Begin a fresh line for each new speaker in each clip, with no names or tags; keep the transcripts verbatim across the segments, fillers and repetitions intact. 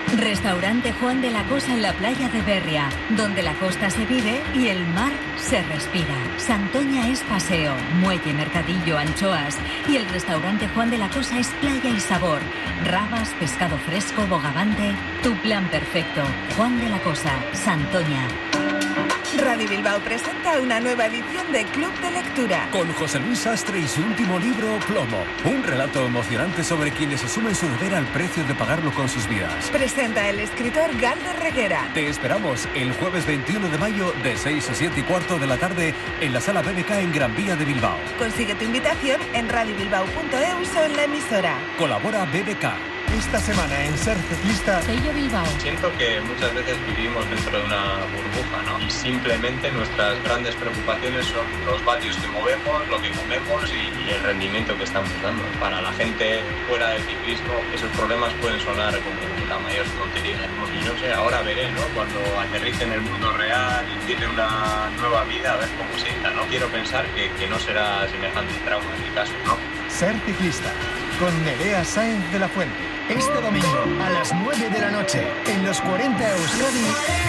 Restaurante Juan de la Cosa en la playa de Berria, donde la costa se vive y el mar se respira. Santoña es paseo, muelle, mercadillo, anchoas. Y el restaurante Juan de la Cosa es playa y sabor. Rabas, pescado fresco, bogavante. Tu plan perfecto. Juan de la Cosa, Santoña.
Radio Bilbao presenta una nueva edición de Club de Lectura.
Con José Luis Sastre y su último libro, Plomo. Un relato emocionante sobre quienes asumen su deber al precio de pagarlo con sus vidas.
Presenta el escritor Galder Reguera.
Te esperamos el jueves veintiuno de mayo de seis a siete y cuarto de la tarde en la Sala B B K en Gran Vía de Bilbao.
Consigue tu invitación en radio bilbao punto eus o en la emisora.
Colabora B B K.
Esta semana en Ser Ciclista,
Sello Bilbao.
Siento que muchas veces vivimos dentro de una burbuja, ¿no? Y simplemente nuestras grandes preocupaciones son los vatios que movemos, lo que comemos y, y el rendimiento que estamos dando. Para la gente fuera del ciclismo, esos problemas pueden sonar como la mayor tontería del mundo. Y no sé, ahora veré, ¿no? Cuando aterrice en el mundo real y empiece una nueva vida, a ver cómo sienta, ¿no? Quiero pensar que, que no será semejante trauma en mi caso, ¿no?
Ser Ciclista, con Nerea Sáenz de la Fuente. Este domingo a las nueve de la noche en los cuarenta Euskadi.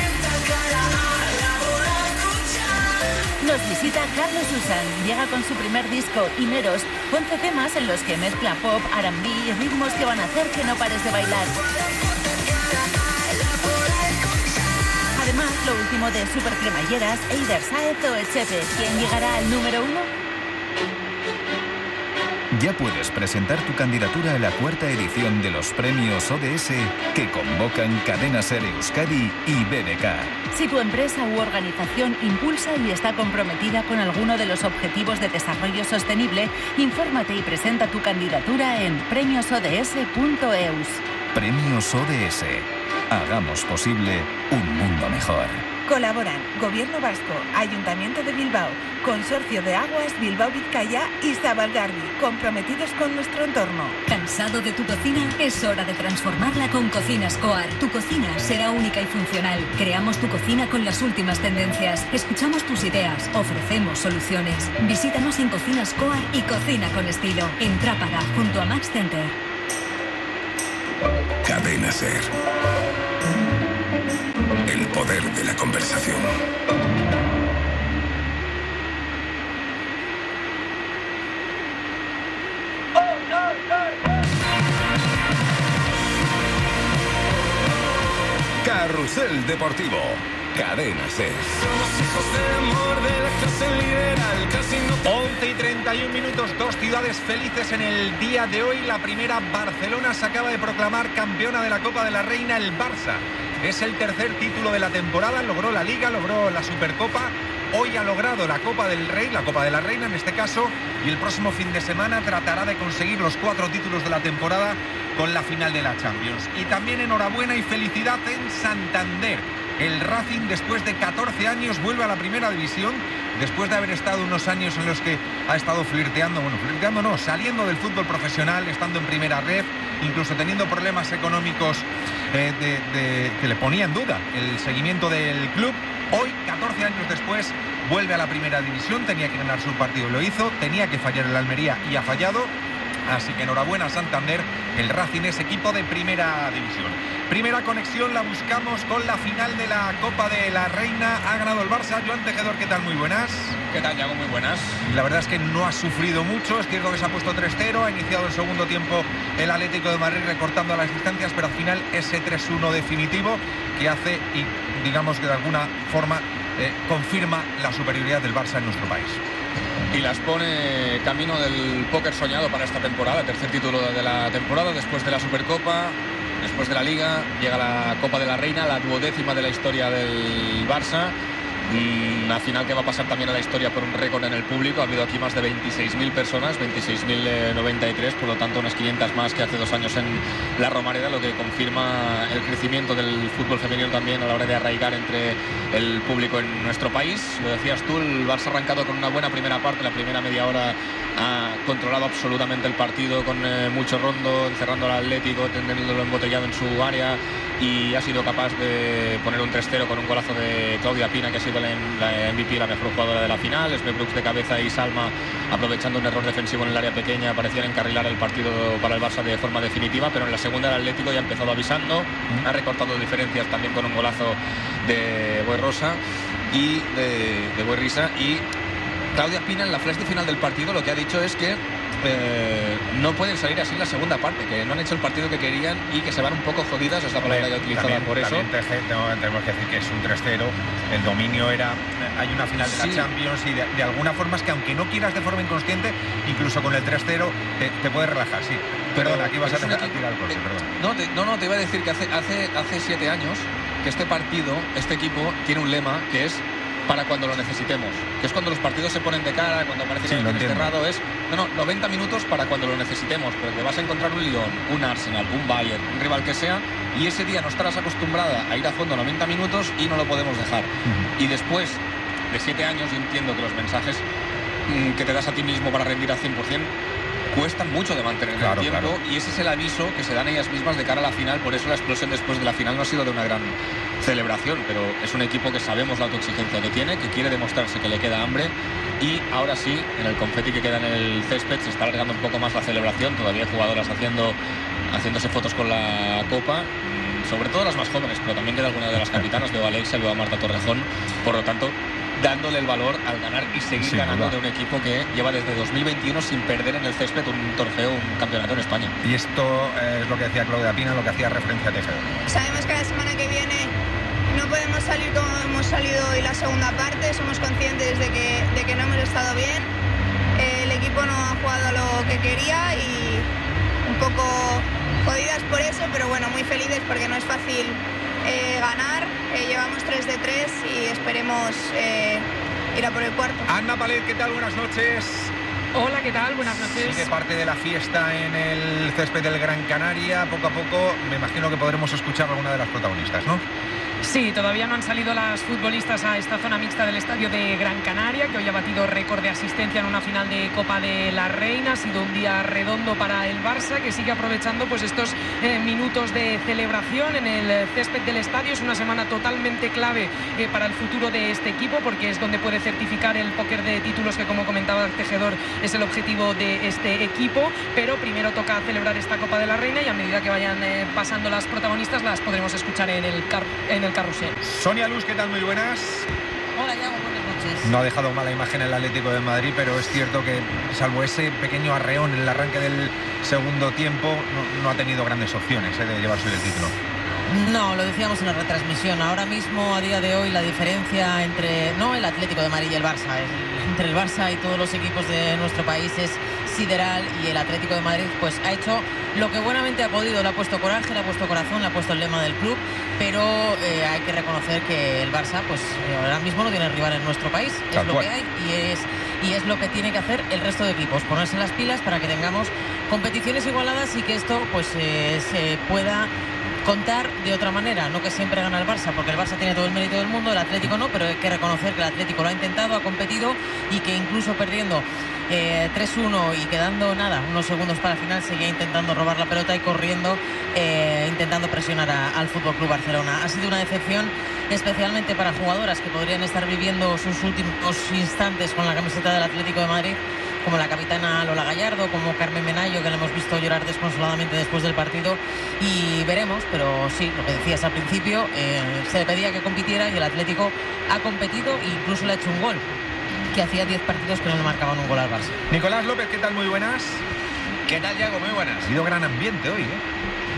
Nos visita Carlos Susan. Llega con su primer disco, Imeros, once temas en los que mezcla pop, R and B y ritmos que van a hacer que no pares de bailar. Además, lo último de Super Cremalleras, Eider Saez o Echepe. ¿Quién llegará al número uno?
Ya puedes presentar tu candidatura a la cuarta edición de los premios O D S que convocan Cadena Ser Euskadi y B B K.
Si tu empresa u organización impulsa y está comprometida con alguno de los objetivos de desarrollo sostenible, infórmate y presenta tu candidatura en premios o d s punto eus.
Premios O D S. Hagamos posible un mundo mejor.
Colaboran Gobierno Vasco, Ayuntamiento de Bilbao, Consorcio de Aguas Bilbao Vizcaya y Zabalgarbi, comprometidos con nuestro entorno.
¿Cansado de tu cocina? Es hora de transformarla con Cocinas Coar. Tu cocina será única y funcional. Creamos tu cocina con las últimas tendencias. Escuchamos tus ideas. Ofrecemos soluciones. Visítanos en Cocinas Coar y cocina con estilo. En Trápaga, junto a Max Center.
Cadena Ser. El poder de la conversación. Carrusel Deportivo. Cadena Ser.
once y treinta y un minutos, dos ciudades felices en el día de hoy. La primera, Barcelona, se acaba de proclamar campeona de la Copa de la Reina, el Barça. Es el tercer título de la temporada, logró la Liga, logró la Supercopa. Hoy ha logrado la Copa del Rey, la Copa de la Reina en este caso, y el próximo fin de semana tratará de conseguir los cuatro títulos de la temporada con la final de la Champions. Y también enhorabuena y felicidad en Santander. El Racing, después de catorce años, vuelve a la primera división, después de haber estado unos años en los que ha estado flirteando, bueno, flirteando no, saliendo del fútbol profesional, estando en primera red, incluso teniendo problemas económicos eh, de, de, que le ponía en duda el seguimiento del club. Hoy, catorce años después, vuelve a la primera división, tenía que ganar su partido, lo hizo, tenía que fallar el Almería y ha fallado. Así que enhorabuena a Santander, el Racing es equipo de primera división. Primera conexión la buscamos con la final de la Copa de la Reina. Ha ganado el Barça. Joan Tejedor, ¿qué tal? Muy buenas.
¿Qué tal, Yago? Muy buenas.
La verdad es que no ha sufrido mucho. Es cierto que se ha puesto tres cero. Ha iniciado el segundo tiempo el Atlético de Madrid recortando las distancias, pero al final ese tres uno definitivo que hace y digamos que de alguna forma eh, confirma la superioridad del Barça en nuestro país.
Y las pone camino del póker soñado para esta temporada, tercer título de la temporada, después de la Supercopa, después de la Liga, llega la Copa de la Reina, la duodécima de la historia del Barça. Una final que va a pasar también a la historia por un récord en el público. Ha habido aquí más de veintiséis mil personas, veintiséis mil noventa y tres, por lo tanto unas quinientas más que hace dos años en la Romareda, lo que confirma el crecimiento del fútbol femenino también a la hora de arraigar entre el público en nuestro país. Lo decías tú, el Barça ha arrancado con una buena primera parte, la primera media hora ha controlado absolutamente el partido con eh, mucho rondo, encerrando al Atlético, teniéndolo embotellado en su área, y ha sido capaz de poner un tres cero con un golazo de Claudia Pina, que ha sido fue la, la M V P, la mejor jugadora de la final. Spe Brooks de cabeza y Salma, aprovechando un error defensivo en el área pequeña, parecían encarrilar el partido para el Barça de forma definitiva, pero en la segunda el Atlético ya ha empezado avisando, mm. ha recortado diferencias también con un golazo de Boi Rosa y de, de Boi Risa. Y Claudia Pina, en la flash de final del partido, lo que ha dicho es que eh, no pueden salir así en la segunda parte, que no han hecho el partido que querían y que se van un poco jodidas, es la palabra que ha utilizado por eso.
También tenemos que decir que es un tres cero, el dominio era, hay una final de la sí. Champions y de, de alguna forma es que aunque no quieras de forma inconsciente, incluso con el tres cero te, te puedes relajar, sí. Pero perdón, aquí vas a tener que tirar el coche, perdón.
No, te, no, no, te iba a decir que hace, hace, hace siete años que este partido, este equipo, tiene un lema que es para cuando lo necesitemos, que es cuando los partidos se ponen de cara, cuando parece que sí, lo tienes cerrado, es no, no, noventa minutos para cuando lo necesitemos, pero te vas a encontrar un Lyon, un Arsenal, un Bayern, un rival que sea, y ese día no estarás acostumbrada a ir a fondo noventa minutos y no lo podemos dejar. Uh-huh. Y después de siete años, yo entiendo que los mensajes mmm, que te das a ti mismo para rendir al cien por cien cuestan mucho de mantener en claro, el tiempo, claro. Y ese es el aviso que se dan ellas mismas de cara a la final. Por eso la explosión después de la final no ha sido de una gran celebración, pero es un equipo que sabemos la autoexigencia que tiene, que quiere demostrarse que le queda hambre, y ahora sí, en el confeti que queda en el césped se está alargando un poco más la celebración. Todavía hay jugadoras haciendo haciéndose fotos con la copa, sobre todo las más jóvenes, pero también queda alguna de las capitanas. Veo a Alexia, veo a Marta Torrejón, por lo tanto dándole el valor al ganar y seguir sí, ganando verdad. De un equipo que lleva desde dos mil veintiuno sin perder en el césped un trofeo, un campeonato en España.
Y esto es lo que decía Claudia Pina, lo que hacía referencia a Tejedor.
Sabemos que la semana que viene no podemos salir como hemos salido hoy la segunda parte, somos conscientes de que, de que no hemos estado bien, el equipo no ha jugado lo que quería y un poco jodidas por eso, pero bueno, muy felices porque no es fácil Eh, ganar, eh, llevamos tres de tres y esperemos eh, ir a por el cuarto.
Anna Palet, ¿qué tal? Buenas noches.
Hola, ¿qué tal? Buenas noches.
Sigue parte de la fiesta en el césped del Gran Canaria. Poco a poco me imagino que podremos escuchar a alguna de las protagonistas, ¿no?
Sí, todavía no han salido las futbolistas a esta zona mixta del estadio de Gran Canaria, que hoy ha batido récord de asistencia en una final de Copa de la Reina. Ha sido un día redondo para el Barça, que sigue aprovechando pues estos eh, minutos de celebración en el césped del estadio. Es una semana totalmente clave eh, para el futuro de este equipo, porque es donde puede certificar el póker de títulos, que como comentaba el Tejedor es el objetivo de este equipo. Pero primero toca celebrar esta Copa de la Reina y a medida que vayan eh, pasando las protagonistas las podremos escuchar en el, car en el carrusel.
Sonia Luz, ¿qué tal? Muy buenas.
Hola, Iago, buenas noches.
No ha dejado mala imagen el Atlético de Madrid, pero es cierto que salvo ese pequeño arreón en el arranque del segundo tiempo, no, no ha tenido grandes opciones eh, de llevarse el título.
No, lo decíamos en la retransmisión. Ahora mismo, a día de hoy, la diferencia entre no el Atlético de Madrid y el Barça, el, entre el Barça y todos los equipos de nuestro país es sideral, y el Atlético de Madrid pues ha hecho lo que buenamente ha podido. Le ha puesto coraje, le ha puesto corazón, le ha puesto el lema del club, pero eh, hay que reconocer que el Barça pues eh, ahora mismo no tiene rival en nuestro país. Es lo que hay y es, y es lo que tiene que hacer el resto de equipos, ponerse las pilas para que tengamos competiciones igualadas y que esto pues eh, se pueda contar de otra manera, no que siempre gana el Barça, porque el Barça tiene todo el mérito del mundo, el Atlético no, pero hay que reconocer que el Atlético lo ha intentado, ha competido, y que incluso perdiendo eh, tres uno y quedando nada, unos segundos para el final, seguía intentando robar la pelota y corriendo, eh, intentando presionar a, al F C Barcelona. Ha sido una decepción, especialmente para jugadoras que podrían estar viviendo sus últimos instantes con la camiseta del Atlético de Madrid, como la capitana Lola Gallardo, como Carmen Menayo, que la hemos visto llorar desconsoladamente después del partido, y veremos, pero sí, lo que decías al principio, eh, se le pedía que compitiera y el Atlético ha competido e incluso le ha hecho un gol, que hacía diez partidos que no le marcaban un gol al Barça.
Nicolás López, ¿qué tal? Muy buenas.
¿Qué tal, Iago? Muy buenas.
Ha sido gran ambiente hoy, ¿eh?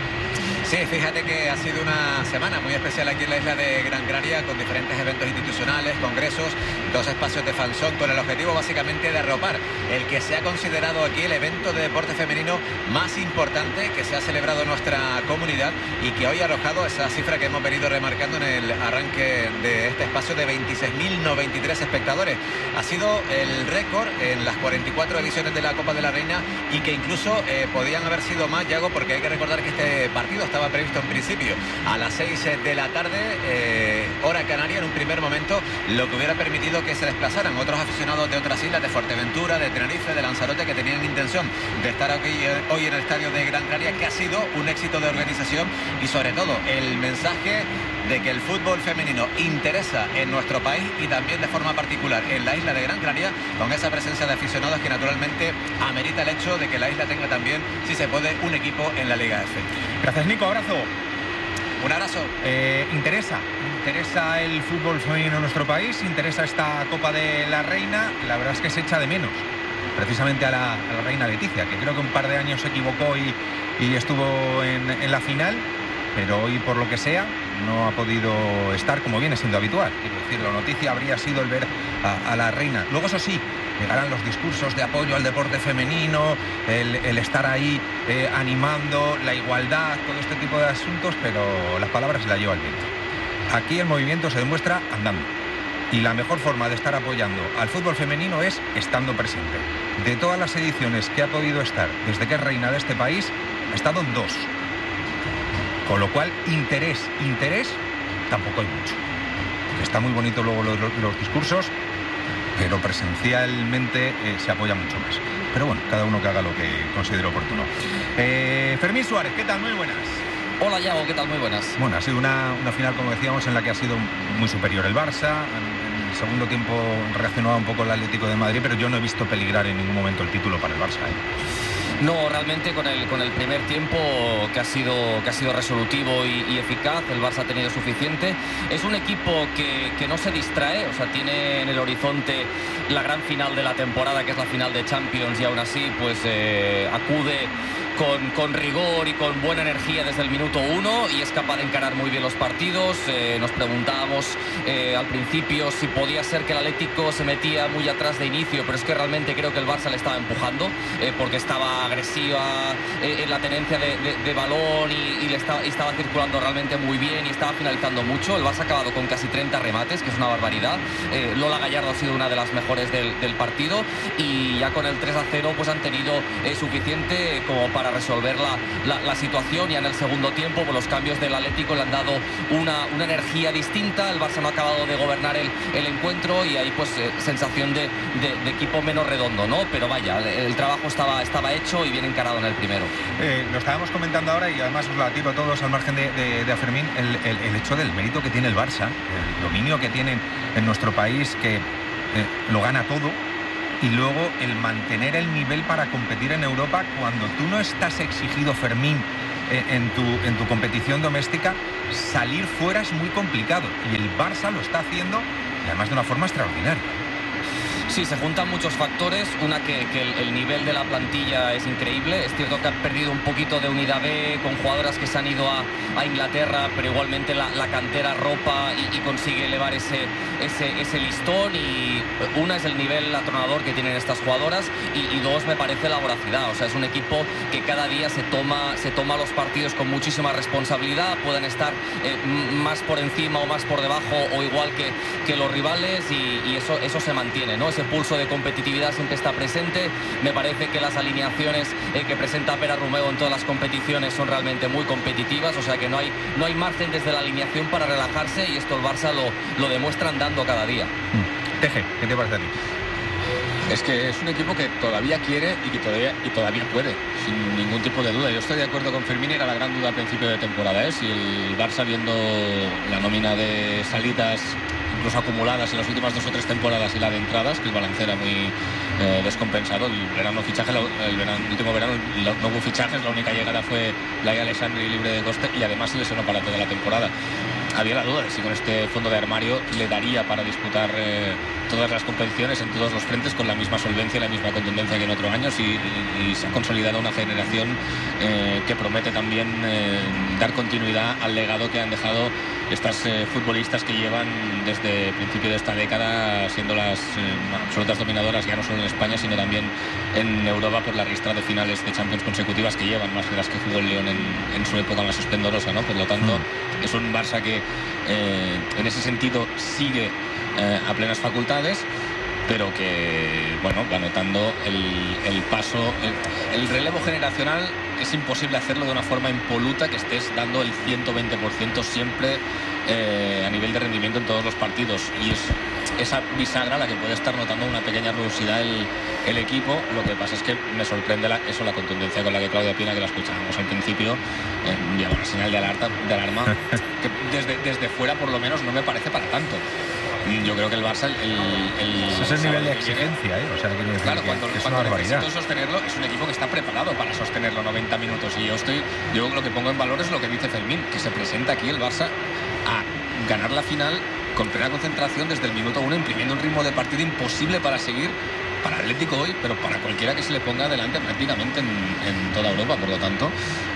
Sí, fíjate que ha sido una semana muy especial aquí en la isla de Gran Canaria, con diferentes eventos institucionales, congresos, dos espacios de fanzón, con el objetivo básicamente de arropar el que se ha considerado aquí el evento de deporte femenino más importante que se ha celebrado en nuestra comunidad, y que hoy ha arrojado esa cifra que hemos venido remarcando en el arranque de este espacio de veintiséis mil noventa y tres espectadores. Ha sido el récord en las cuarenta y cuatro ediciones de la Copa de la Reina, y que incluso eh, podían haber sido más, Iago, porque hay que recordar que este partido estaba estaba previsto en principio a las seis de la tarde, eh, hora canaria, en un primer momento, lo que hubiera permitido que se desplazaran otros aficionados de otras islas, de Fuerteventura, de Tenerife, de Lanzarote, que tenían intención de estar aquí hoy en el estadio de Gran Canaria, que ha sido un éxito de organización y sobre todo el mensaje de que el fútbol femenino interesa en nuestro país y también de forma particular en la isla de Gran Canaria, con esa presencia de aficionados que naturalmente amerita el hecho de que la isla tenga también, si se puede, un equipo en la Liga F.
Gracias, Nico, abrazo.
Un abrazo.
Eh, interesa, interesa el fútbol femenino en nuestro país, interesa esta Copa de la Reina, la verdad es que se echa de menos precisamente a la, a la reina Leticia, que creo que un par de años se equivocó y, y estuvo en, en la final, pero hoy, por lo que sea, no ha podido estar como viene siendo habitual. Quiero decir, la noticia habría sido el ver a, a la reina. Luego, eso sí, llegarán los discursos de apoyo al deporte femenino, el, el estar ahí eh, animando, la igualdad, todo este tipo de asuntos, pero las palabras se las lleva el viento. Aquí el movimiento se demuestra andando. Y la mejor forma de estar apoyando al fútbol femenino es estando presente. De todas las ediciones que ha podido estar desde que es reina de este país, ha estado en dos. Con lo cual, interés, interés, tampoco hay mucho. Está muy bonito luego los, los, los discursos, pero presencialmente eh, se apoya mucho más. Pero bueno, cada uno que haga lo que considere oportuno. Eh, Fermín Suárez, ¿qué tal? Muy buenas.
Hola, Yago, ¿qué tal? Muy buenas.
Bueno, ha sido una, una final, como decíamos, en la que ha sido muy superior el Barça. En, en el segundo tiempo reaccionaba un poco el Atlético de Madrid, pero yo no he visto peligrar en ningún momento el título para el Barça, ¿eh?
No, realmente con el, con el primer tiempo que ha sido, que ha sido resolutivo y, y eficaz, el Barça ha tenido suficiente. Es un equipo que, que no se distrae, o sea, tiene en el horizonte la gran final de la temporada, que es la final de Champions, y aún así pues eh, acude con, con rigor y con buena energía desde el minuto uno y es capaz de encarar muy bien los partidos. Eh, nos preguntábamos eh, al principio si podía ser que el Atlético se metía muy atrás de inicio, pero es que realmente creo que el Barça le estaba empujando eh, porque estaba agresiva eh, en la tenencia de, de, de balón y, y le estaba, y estaba circulando realmente muy bien y estaba finalizando mucho. El Barça ha acabado con casi treinta remates, que es una barbaridad. eh, Lola Gallardo ha sido una de las mejores del, del partido y ya con el tres a cero pues han tenido eh, suficiente como para resolver la, la, la situación. Ya en el segundo tiempo pues los cambios del Atlético le han dado una, una energía distinta. El Barça no ha acabado de gobernar el, el encuentro y ahí pues eh, sensación de, de, de equipo menos redondo, ¿no? Pero vaya, el, el trabajo estaba, estaba hecho y bien encarado en el primero.
Eh, lo estábamos comentando ahora y además os lo tiro a todos al margen de, de, de a Fermín, el, el, el hecho del mérito que tiene el Barça, el dominio que tienen en nuestro país, que eh, lo gana todo, y luego el mantener el nivel para competir en Europa cuando tú no estás exigido, Fermín, eh, en, tu, en tu competición doméstica. Salir fuera es muy complicado y el Barça lo está haciendo y además de una forma extraordinaria.
Sí, se juntan muchos factores. Una, que, que el, el nivel de la plantilla es increíble. Es cierto que han perdido un poquito de unidad B con jugadoras que se han ido a, a Inglaterra, pero igualmente la, la cantera ropa y, y consigue elevar ese, ese, ese listón. Y una es el nivel atronador que tienen estas jugadoras y, y dos, me parece la voracidad. O sea, es un equipo que cada día se toma, se toma los partidos con muchísima responsabilidad. Pueden estar eh, más por encima o más por debajo o igual que, que los rivales y, y eso, eso se mantiene, ¿no? Ese pulso de competitividad siempre está presente. Me parece que las alineaciones eh, que presenta Pera Romeu en todas las competiciones son realmente muy competitivas, o sea que no hay, no hay margen desde la alineación para relajarse y esto el Barça lo, lo demuestra andando cada día.
Teje, ¿qué te parece a ti?
Es que es un equipo que todavía quiere y que todavía, y todavía puede, sin ningún tipo de duda. Yo estoy de acuerdo con Fermín, era la gran duda al principio de temporada, ¿eh? Si el Barça, viendo la nómina de salidas incluso acumuladas en las últimas dos o tres temporadas y la de entradas, que el balance era muy eh, descompensado. El verano fichaje, el, verano, el último verano no hubo fichajes, la única llegada fue Laia Alexandri libre de coste y además se lesionó para toda la temporada. Había la duda de si con este fondo de armario le daría para disputar eh, todas las competiciones en todos los frentes con la misma solvencia y la misma contundencia que en otros años y, y, y se ha consolidado una generación eh, que promete también eh, dar continuidad al legado que han dejado estas eh, futbolistas que llevan desde el principio de esta década siendo las eh, absolutas dominadoras ya no solo en España sino también en Europa por la ristra de finales de Champions consecutivas que llevan, más de las que jugó el León en, en su época más esplendorosa, ¿no? Por lo tanto, mm. es un Barça que Eh, en ese sentido sigue eh, a plenas facultades pero que, bueno, va notando el, el paso, el, el relevo generacional. Es imposible hacerlo de una forma impoluta, que estés dando el ciento veinte por ciento siempre eh, a nivel de rendimiento en todos los partidos, y es esa bisagra la que puede estar notando una pequeña rugosidad el, el equipo. Lo que pasa es que me sorprende la, eso, la contundencia con la que Claudia Pina, que la escuchábamos al principio, eh, lleva una señal de alarma, de alarma que desde, desde fuera por lo menos no me parece para tanto. Yo creo que el Barça, el, el
ese es el nivel de exigencia, ¿eh? O sea, que,
claro,
que,
cuando,
que es
cuando
una barbaridad.
necesito sostenerlo, es un equipo que está preparado para sostenerlo noventa minutos, y yo estoy, yo lo que pongo en valor es lo que dice Fermín, que se presenta aquí el Barça a ganar la final con plena concentración desde el minuto uno, imprimiendo un ritmo de partido imposible para seguir para Atlético hoy, pero para cualquiera que se le ponga adelante prácticamente en, en toda Europa. Por lo tanto,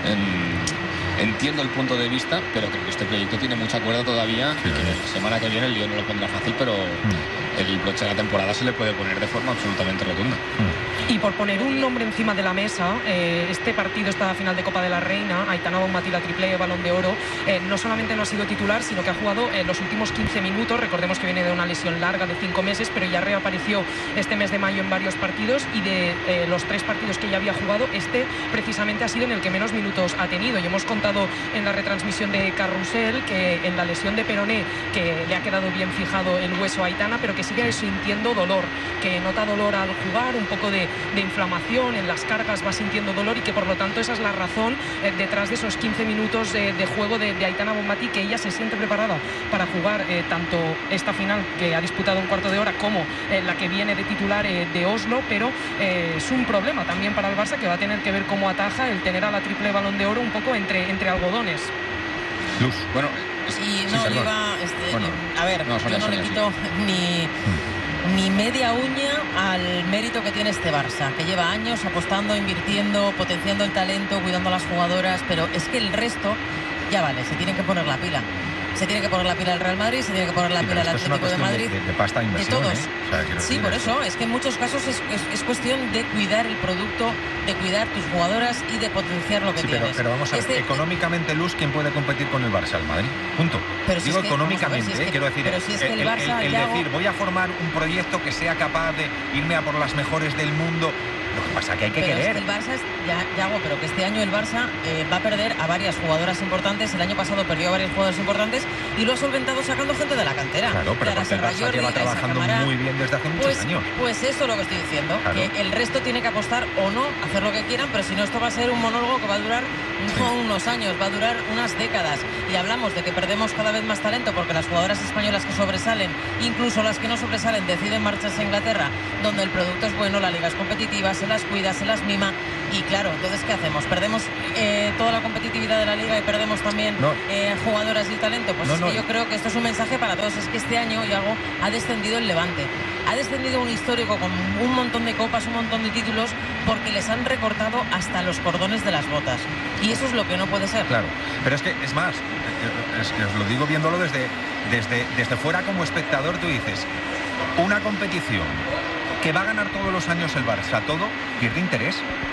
en, entiendo el punto de vista, pero creo que este proyecto tiene mucha cuerda todavía, sí, y que la semana que viene el Lyon no lo pondrá fácil, pero mm. el broche de la temporada se le puede poner de forma absolutamente rotunda.
Mm. Y por poner un nombre encima de la mesa, eh, este partido, esta final de Copa de la Reina, Aitana Bonmatí, la triple Balón de Oro, eh, no solamente no ha sido titular, sino que ha jugado eh, los últimos quince minutos. Recordemos que viene de una lesión larga de cinco meses, pero ya reapareció este mes de mayo en varios partidos, y de eh, los tres partidos que ya había jugado, este precisamente ha sido en el que menos minutos ha tenido. Y hemos contado en la retransmisión de Carrusel que en la lesión de peroné, que le ha quedado bien fijado el hueso a Aitana, pero que sigue sintiendo dolor, que nota dolor al jugar, un poco de de inflamación en las cargas, va sintiendo dolor, y que por lo tanto esa es la razón eh, detrás de esos quince minutos eh, de juego de, de Aitana Bonmatí, que ella se siente preparada para jugar eh, tanto esta final que ha disputado un cuarto de hora como eh, la que viene de titular eh, de Oslo, pero eh, es un problema también para el Barça, que va a tener que ver cómo ataja el tener a la triple Balón de Oro un poco entre, entre algodones.
Luz.
Bueno,
y sí, no, yo iba, este, bueno, a ver, no, yo no
Sonia,
le quito
sí.
ni... Hmm. ni media uña al mérito que tiene este Barça, que lleva años apostando, invirtiendo, potenciando el talento, cuidando a las jugadoras, pero es que el resto, ya vale, se tienen que poner la pila. Se tiene que poner la pila el Real Madrid, se tiene que poner la
sí,
pila el Atlético de Madrid.
De, de, de pasta
de todos.
¿eh? O sea,
sí, por eso, es que en muchos casos es, es, es cuestión de cuidar el producto, de cuidar tus jugadoras y de potenciar lo que
sí,
tienes.
Pero, pero vamos a ver, este, económicamente, Luz, ¿quién puede competir con el Barça? El Madrid, punto.
Pero si
Digo
es que,
económicamente,
ver, si es que,
quiero decir,
pero si es que el,
el,
Barça,
el, el
Yago...
decir, voy a formar un proyecto que sea capaz de irme a por las mejores del mundo. Lo que pasa es que hay que
pero
querer.
Es que el Barça, es, ya, Yago, pero que este año el Barça eh, va a perder a varias jugadoras importantes. El año pasado perdió a varias jugadoras importantes y lo ha solventado sacando gente de la cantera.
Claro, pero
Clara
porque el Barça
Jordi,
lleva trabajando
Camara,
muy bien desde hace muchos
pues,
años.
Pues eso es lo que estoy diciendo,
claro.
que el resto tiene que apostar o no, hacer lo que quieran, pero si no, esto va a ser un monólogo que va a durar
sí.
no unos años, va a durar unas décadas. Y hablamos de que perdemos cada vez más talento porque las jugadoras españolas que sobresalen, incluso las que no sobresalen, deciden marcharse a Inglaterra, donde el producto es bueno, la liga es competitiva, se las cuida, se las mima. Y claro, entonces ¿qué hacemos? ¿Perdemos eh, toda la competitividad de la liga y perdemos también no. eh, jugadoras y talento? Pues
no,
es
no.
que yo creo que esto es un mensaje para todos. Es que este año, Yago, ha descendido el Levante. Ha descendido un histórico con un montón de copas, un montón de títulos, porque les han recortado hasta los cordones de las botas. Y eso es lo que no puede ser.
Claro, pero es que es más, es, os lo digo viéndolo desde, desde, desde fuera como espectador, tú dices, una competición que va a ganar todos los años el Barça, todo pierde interés.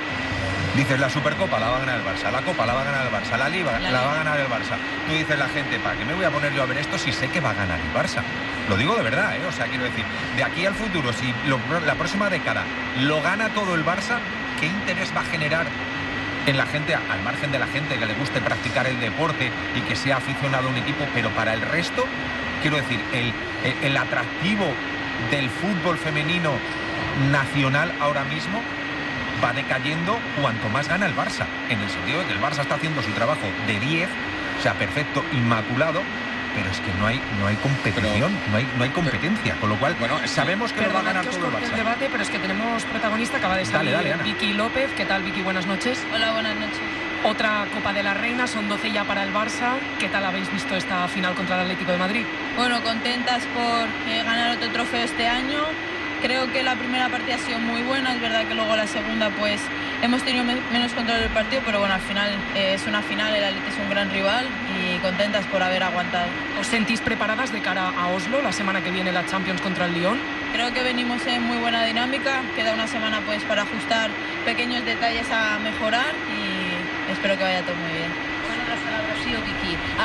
Dices, la Supercopa la va a ganar el Barça, la Copa la va a ganar el Barça, la Liga la, la va a ganar el Barça. Tú dices, la gente, ¿para qué me voy a poner yo a ver esto si sé que va a ganar el Barça? Lo digo de verdad, ¿eh? O sea, quiero decir, de aquí al futuro, si lo, la próxima década lo gana todo el Barça, ¿qué interés va a generar en la gente, al margen de la gente que le guste practicar el deporte y que sea aficionado a un equipo? Pero para el resto, quiero decir, el, el, el atractivo del fútbol femenino nacional ahora mismo va decayendo cuanto más gana el Barça, en el sentido de que el Barça está haciendo su trabajo de diez, o sea, perfecto, inmaculado, pero es que no hay no hay competición, pero, no hay no hay competencia, pero, con lo cual bueno, sabemos que lo va a ganar todo el Barça.
El debate, pero es que tenemos protagonista, acaba de salir dale, dale, Vicky López. ¿Qué tal, Vicky? Buenas noches.
Hola, buenas noches.
Otra Copa de la Reina, son doce ya para el Barça. ¿Qué tal habéis visto esta final contra el Atlético de Madrid?
Bueno, contentas por eh, ganar otro trofeo este año. Creo que la primera partida ha sido muy buena, es verdad que luego la segunda pues hemos tenido me menos control del partido, pero bueno, al final eh, es una final, el Atleti es un gran rival y contentas por haber aguantado.
¿Os sentís preparadas de cara a Oslo, la semana que viene la Champions contra el Lyon?
Creo que venimos en muy buena dinámica, queda una semana pues para ajustar pequeños detalles a mejorar y espero que vaya todo muy bien.
Bueno, las palabras, sí, Vicky. Ah, hi ha hagut un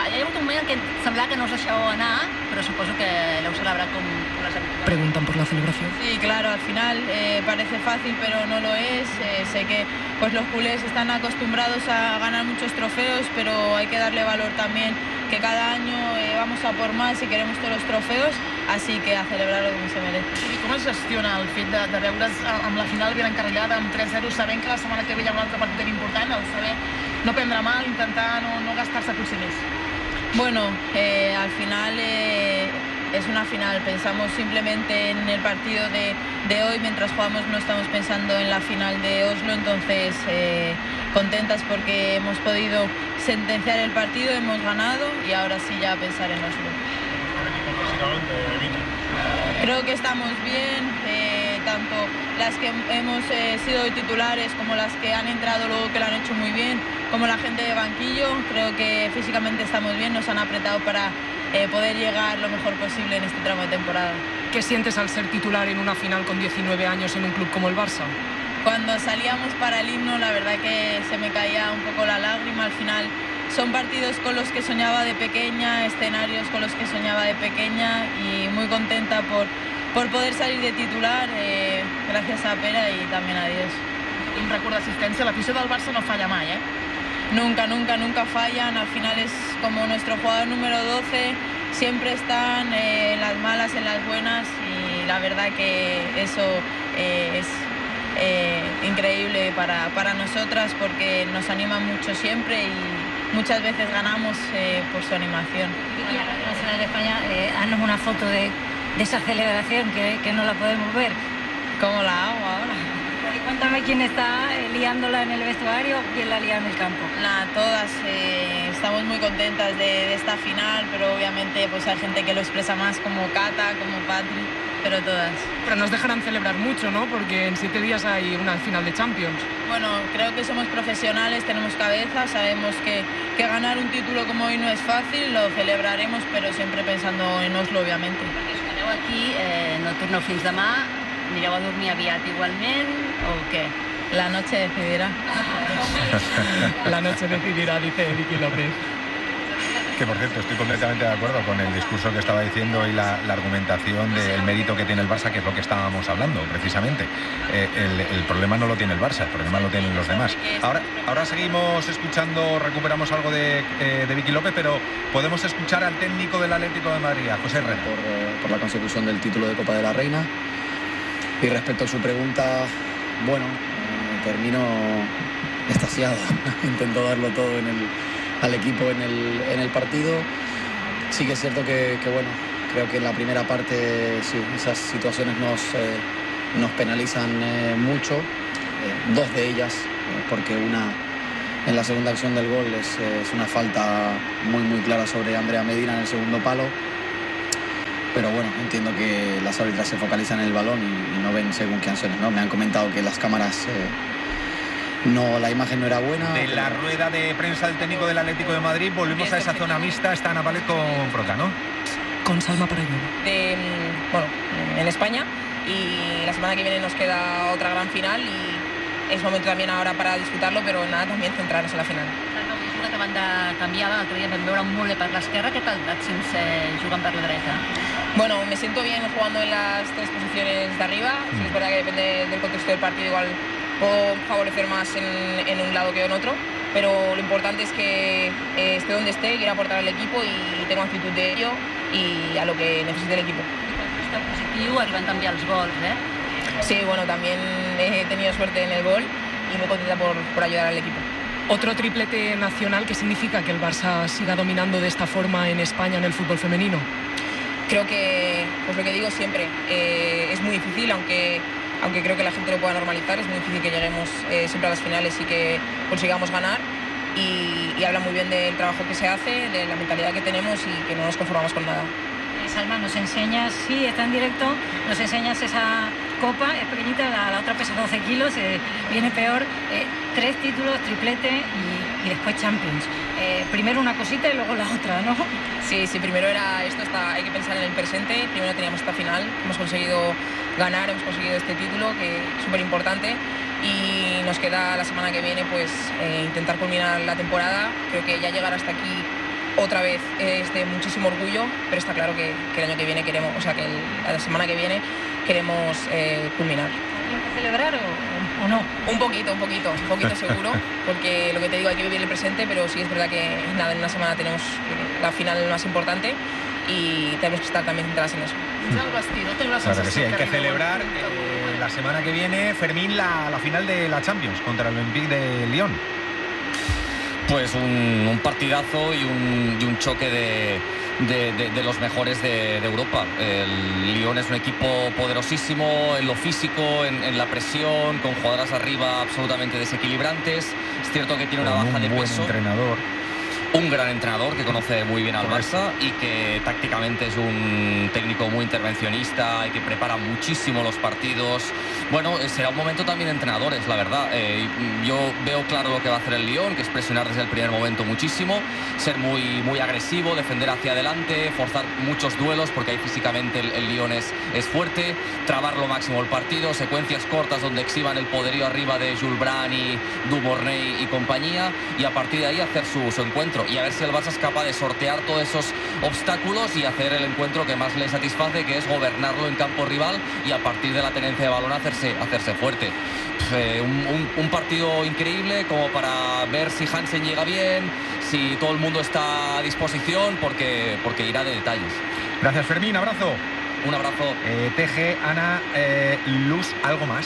moment en què semblava que no us deixeu anar, pero suposo que l'heu celebrat com les habituals.
Preguntan por la celebración.
Sí, claro, al final eh, parece fácil, pero no lo es. Eh, sé que pues los culés están acostumbrados a ganar muchos trofeos, pero hay que darle valor también que cada año eh, vamos a por más y queremos todos los trofeos, así que a celebrarlo como se merece.
I com es gestiona el fet de, de veure's amb la final ben encarrilada, amb tres zero, sabent que la setmana que ve hi ha un altre partit important, el saber no prendre mal, intentar no, no gastar-se potser més?
Bueno, eh, al final eh, es una final, pensamos simplemente en el partido de, de hoy, mientras jugamos no estamos pensando en la final de Oslo, entonces eh, contentas porque hemos podido sentenciar el partido, hemos ganado y ahora sí ya pensar en Oslo. Creo que estamos bien, eh, tanto las que hemos eh, sido titulares como las que han entrado luego que lo han hecho muy bien, como la gente de banquillo. Creo que físicamente estamos bien, nos han apretado para eh, poder llegar lo mejor posible en este tramo de temporada.
¿Qué sientes al ser titular en una final con diecinueve años en un club como el Barça?
Cuando salíamos para el himno, la verdad que se me caía un poco la lágrima. Al final son partidos con los que soñaba de pequeña, escenarios con los que soñaba de pequeña y muy contenta por, por poder salir de titular, eh, gracias a Pera y también a Dios.
Un record d'assistència, l'afició del Barça no falla mai, ¿eh?
Nunca, nunca, nunca fallan. Al final es como nuestro jugador número doce, siempre están eh, en las malas, en las buenas y la verdad que eso eh, es eh, increíble para, para nosotras porque nos animan mucho siempre y muchas veces ganamos eh, por su animación.
La Nacional de España, eh, haznos una foto de, de esa celebración que, que no la podemos ver.
¿Cómo la hago ahora?
Cuéntame quién está eh, liándola en el vestuario, quién la lía en el campo.
Nada, todas eh, estamos muy contentas de, de esta final, pero obviamente pues hay gente que lo expresa más como Cata, como Patri, pero todas.
Pero nos dejarán celebrar mucho, ¿no? Porque en siete días hay una final de Champions.
Bueno, creo que somos profesionales, tenemos cabeza, sabemos que, que ganar un título como hoy no es fácil, lo celebraremos, pero siempre pensando en Oslo, obviamente.
Perquè us quedeu aquí, eh, no torneu fins demà, anireu a dormir aviat igualment o què?
La noche decidirá.
La noche decidirá, dice Vicky López.
Que por cierto, estoy completamente de acuerdo con el discurso que estaba diciendo y la, la argumentación del mérito que tiene el Barça, que es lo que estábamos hablando precisamente. Eh, el, el problema no lo tiene el Barça, el problema lo tienen los demás. Ahora, ahora seguimos escuchando, recuperamos algo de, eh, de Vicky López, pero podemos escuchar al técnico del Atlético de Madrid, a José Herrera.
Por, eh, por la consecución del título de Copa de la Reina. Y respecto a su pregunta, bueno, eh, termino extasiado. Intento darlo todo en el, al equipo en el, en el partido. Sí que es cierto que, que, bueno, creo que en la primera parte sí, esas situaciones nos, eh, nos penalizan eh, mucho. Eh, dos de ellas, eh, porque una en la segunda acción del gol es, eh, es una falta muy, muy clara sobre Andrea Medina en el segundo palo. Pero bueno, entiendo que las árbitras se focalizan en el balón y, y no ven según qué acciones, ¿no? Me han comentado que las cámaras, eh, no, la imagen no era buena.
De la rueda de prensa del técnico del Atlético de Madrid, volvemos a esa zona mixta, está Ana Valet con Proca, ¿no?
Con Salma Parayuelo.
De, bueno, en España, y la semana que viene nos queda otra gran final y es momento también ahora para disfrutarlo, pero nada, también centrarnos en la final.
Que banda cambiava, l'altre dia vam veure un molt bé per l'esquerra, què tal et sents eh, jugant per la dreta?
Bueno, me siento bien jugando en las tres posiciones de arriba, sí, es verdad que depende del contexto del partido, igual puedo favorecer más en, en un lado que en otro, pero lo importante es que eh, esté donde esté, quiero aportar al equipo y tengo actitud de ello y a lo que necesite el equipo.
Està positiu, arriben també els gols, eh?
Sí, bueno, también he tenido suerte en el gol y muy contenta por, por ayudar al equipo.
Otro triplete nacional, ¿qué significa que el Barça siga dominando de esta forma en España en el fútbol femenino?
Creo que, pues lo que digo siempre, eh, es muy difícil, aunque, aunque creo que la gente lo pueda normalizar, es muy difícil que lleguemos eh, siempre a las finales y que consigamos ganar. Y, y habla muy bien del trabajo que se hace, de la mentalidad que tenemos y que no nos conformamos con nada.
Salma, nos enseñas, sí, está en directo, nos enseñas esa copa, es pequeñita, la, la otra pesa doce kilos, eh, viene peor, eh, tres títulos, triplete y, y después Champions. Eh, primero una cosita y luego la otra, ¿no?
Sí, sí, primero era esto, está, hay que pensar en el presente, primero teníamos esta final, hemos conseguido ganar, hemos conseguido este título, que es súper importante, y nos queda la semana que viene pues eh, intentar culminar la temporada. Creo que ya llegar hasta aquí otra vez es de muchísimo orgullo, pero está claro que, que el año que viene queremos, o sea, que el, la semana que viene queremos eh, culminar.
¿Hay que celebrar o, o no?
Un poquito, un poquito, un poquito seguro, porque lo que te digo, hay que vivir el presente, pero sí es verdad que nada, en una semana tenemos la final más importante y tenemos que estar también centradas en eso.
Claro que sí, hay que celebrar eh, la semana que viene, Fermín, la, la final de la Champions contra el Olympique de Lyon.
Pues un, un partidazo y un, y un choque de, de, de, de los mejores de, de Europa. El Lyon es un equipo poderosísimo en lo físico, en, en la presión, con jugadoras arriba absolutamente desequilibrantes. Es cierto que tiene una baja de peso.
Un buen entrenador.
Un gran entrenador que conoce muy bien al Barça y que tácticamente es un técnico muy intervencionista y que prepara muchísimo los partidos. Bueno, será un momento también de entrenadores, la verdad. Eh, yo veo claro lo que va a hacer el Lyon, que es presionar desde el primer momento muchísimo, ser muy, muy agresivo, defender hacia adelante, forzar muchos duelos porque ahí físicamente el, el Lyon es, es fuerte, trabar lo máximo el partido, secuencias cortas donde exhiban el poderío arriba de Jules Brany, Dumornay y compañía, y a partir de ahí hacer su, su encuentro. Y a ver si el Barça es capaz de sortear todos esos obstáculos y hacer el encuentro que más le satisface, que es gobernarlo en campo rival y a partir de la tenencia de balón hacerse, hacerse fuerte. Eh, un, un, un partido increíble como para ver si Hansen llega bien, si todo el mundo está a disposición, porque, porque irá de detalles.
Gracias, Fermín, abrazo.
Un abrazo.
Eh, T G, Ana, eh, Luz, ¿algo más?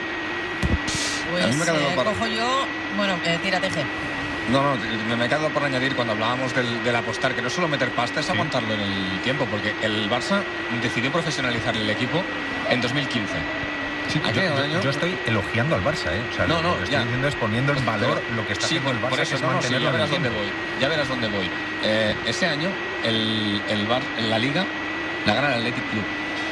Pues eh, cojo yo, bueno, eh, tira T G.
No, no, me he quedado por añadir cuando hablábamos del, del apostar, que no solo meter pasta, es sí. aguantarlo en el tiempo, porque el Barça decidió profesionalizar el equipo en dos mil quince.
Sí, yo, yo, yo estoy elogiando al Barça, ¿eh? O sea,
no,
lo,
no,
lo que estoy
ya.
diciendo es poniendo en valor
Pero,
lo que está
sí,
haciendo el Barça,
por eso,
que es
no,
mantenerlo
sí, ya verás
en el
dónde
tiempo.
voy. Ya verás dónde voy. Eh, ese año, el, el Bar, la Liga la gana el Athletic Club.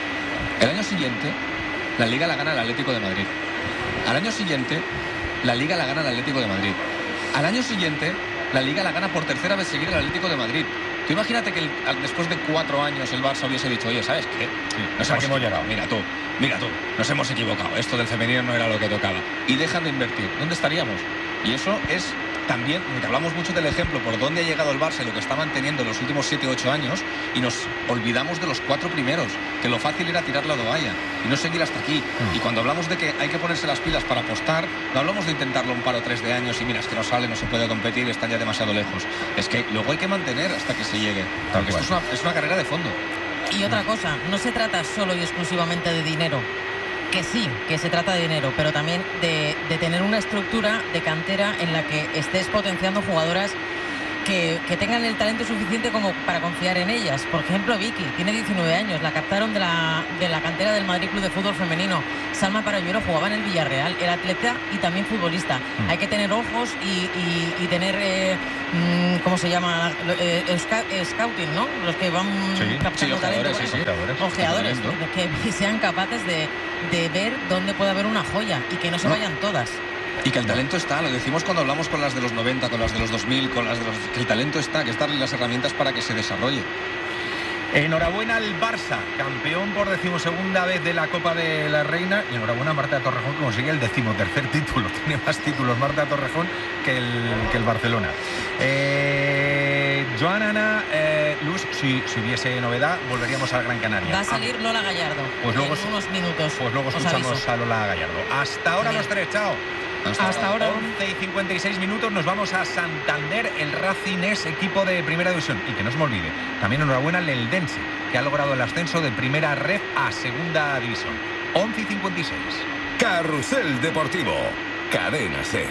El año siguiente, la Liga la gana el Atlético de Madrid. Al año siguiente, la Liga la gana el Atlético de Madrid. Al año siguiente, la Liga la gana por tercera vez seguida el Atlético de Madrid. Tú imagínate que el, después de cuatro años el Barça hubiese dicho, oye, ¿sabes qué?
Sí,
nos hemos equivocado. Mira tú, mira tú, nos hemos equivocado. Esto del femenino no era lo que tocaba. Y dejan de invertir. ¿Dónde estaríamos? Y eso es también, porque hablamos mucho del ejemplo por dónde ha llegado el Barça y lo que está manteniendo en los últimos siete u ocho años, y nos olvidamos de los cuatro primeros, que lo fácil era tirar la toalla y no seguir hasta aquí. Mm. Y cuando hablamos de que hay que ponerse las pilas para apostar, no hablamos de intentarlo un par o tres de años y mira, es que no sale, no se puede competir, están ya demasiado lejos. Es que luego hay que mantener hasta que se llegue, porque esto es una, es una carrera de fondo.
Y otra cosa, no se trata solo y exclusivamente de dinero. Que sí, que se trata de dinero, pero también de, de tener una estructura de cantera en la que estés potenciando jugadoras que, que tengan el talento suficiente como para confiar en ellas. Por ejemplo, Vicky, tiene diecinueve años, la captaron de la, de la cantera del Madrid Club de Fútbol Femenino. Salma Parayuelo jugaba en el Villarreal, era atleta y también futbolista. Mm. Hay que tener ojos y, y, y tener, eh, ¿cómo se llama? Eh, scouting, ¿no? Los que van
sí.
captando
sí,
talento.
Sí, sí,
ojeadores. Ojeadores, que sean capaces de, de ver dónde puede haber una joya y que no se no. vayan todas.
Y que el talento está, lo decimos cuando hablamos con las de los noventa, con las de los dos mil, con las de los... que el talento está, que es darle las herramientas para que se desarrolle.
Enhorabuena al Barça, campeón por decimosegunda vez de la Copa de la Reina, y enhorabuena a Marta Torrejón, que consigue el decimotercer título. Tiene más títulos Marta Torrejón que el, que el Barcelona. Eh, Joan, Ana, eh, Luz, si, si hubiese novedad, volveríamos al Gran Canaria.
Va a salir ah, Lola Gallardo
pues luego,
en unos minutos.
Pues luego escuchamos a Lola Gallardo. Hasta ahora los tres, chao.
Hasta, Hasta ahora.
once y cincuenta y seis minutos nos vamos a Santander. El Racing es equipo de Primera División. Y que no se me olvide, también enhorabuena al Eldense, que ha logrado el ascenso de Primera Ref a Segunda División. once y cincuenta y seis.
Carrusel Deportivo, Cadena SER.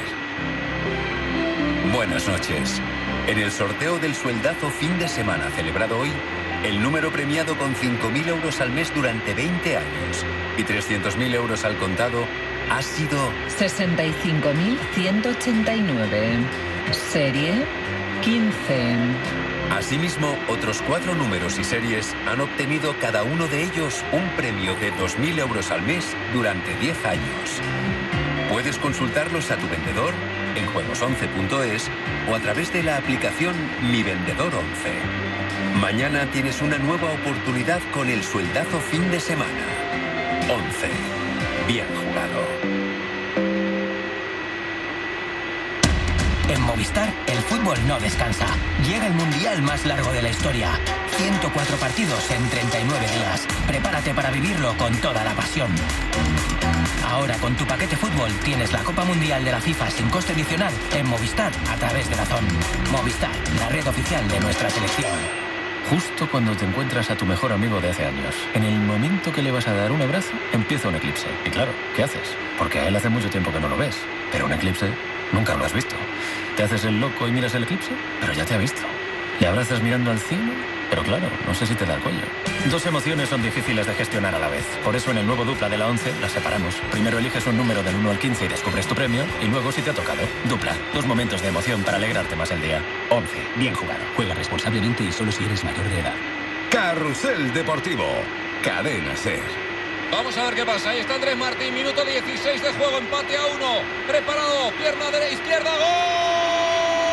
Buenas noches. En el sorteo del sueldazo fin de semana celebrado hoy, el número premiado con cinco mil euros al mes durante veinte años y trescientos mil euros al contado ha sido
sesenta y cinco mil ciento ochenta y nueve. Serie quince.
Asimismo, otros cuatro números y series han obtenido cada uno de ellos un premio de dos mil euros al mes durante diez años. Puedes consultarlos a tu vendedor en juegos once punto es o a través de la aplicación Mi Vendedor once. Mañana tienes una nueva oportunidad con el sueldazo fin de semana. once. Bien jugado.
En
En Movistar, el fútbol no descansa. Llega el mundial más largo de la historia. ciento cuatro partidos en treinta y nueve días. Prepárate para vivirlo con toda la pasión. Ahora con tu paquete fútbol tienes la Copa Mundial de la FIFA sin coste adicional en Movistar a través de Dazón. Movistar, la red oficial de nuestra selección.
Justo cuando te encuentras a tu mejor amigo de hace años, en el momento que le vas a dar un abrazo, empieza un eclipse. Y claro, ¿qué haces? Porque a él hace mucho tiempo que no lo ves. Pero un eclipse nunca lo has visto. Te haces el loco y miras el eclipse, pero ya te ha visto. Le abrazas mirando al cielo, pero claro, no sé si te da el cuello. Dos emociones son difíciles de gestionar a la vez. Por eso en el nuevo Dupla de la once las separamos. Primero eliges un número del uno al quince y descubres tu premio. Y luego si te ha tocado. Dupla. Dos momentos de emoción para alegrarte más el día. once. Bien jugado. Juega responsablemente y solo si eres mayor de edad.
Carrusel Deportivo. Cadena Ser.
Vamos a ver qué pasa. Ahí está Andrés Martín. Minuto dieciséis de juego. Empate a uno. Preparado. Pierna de la izquierda. ¡Gol!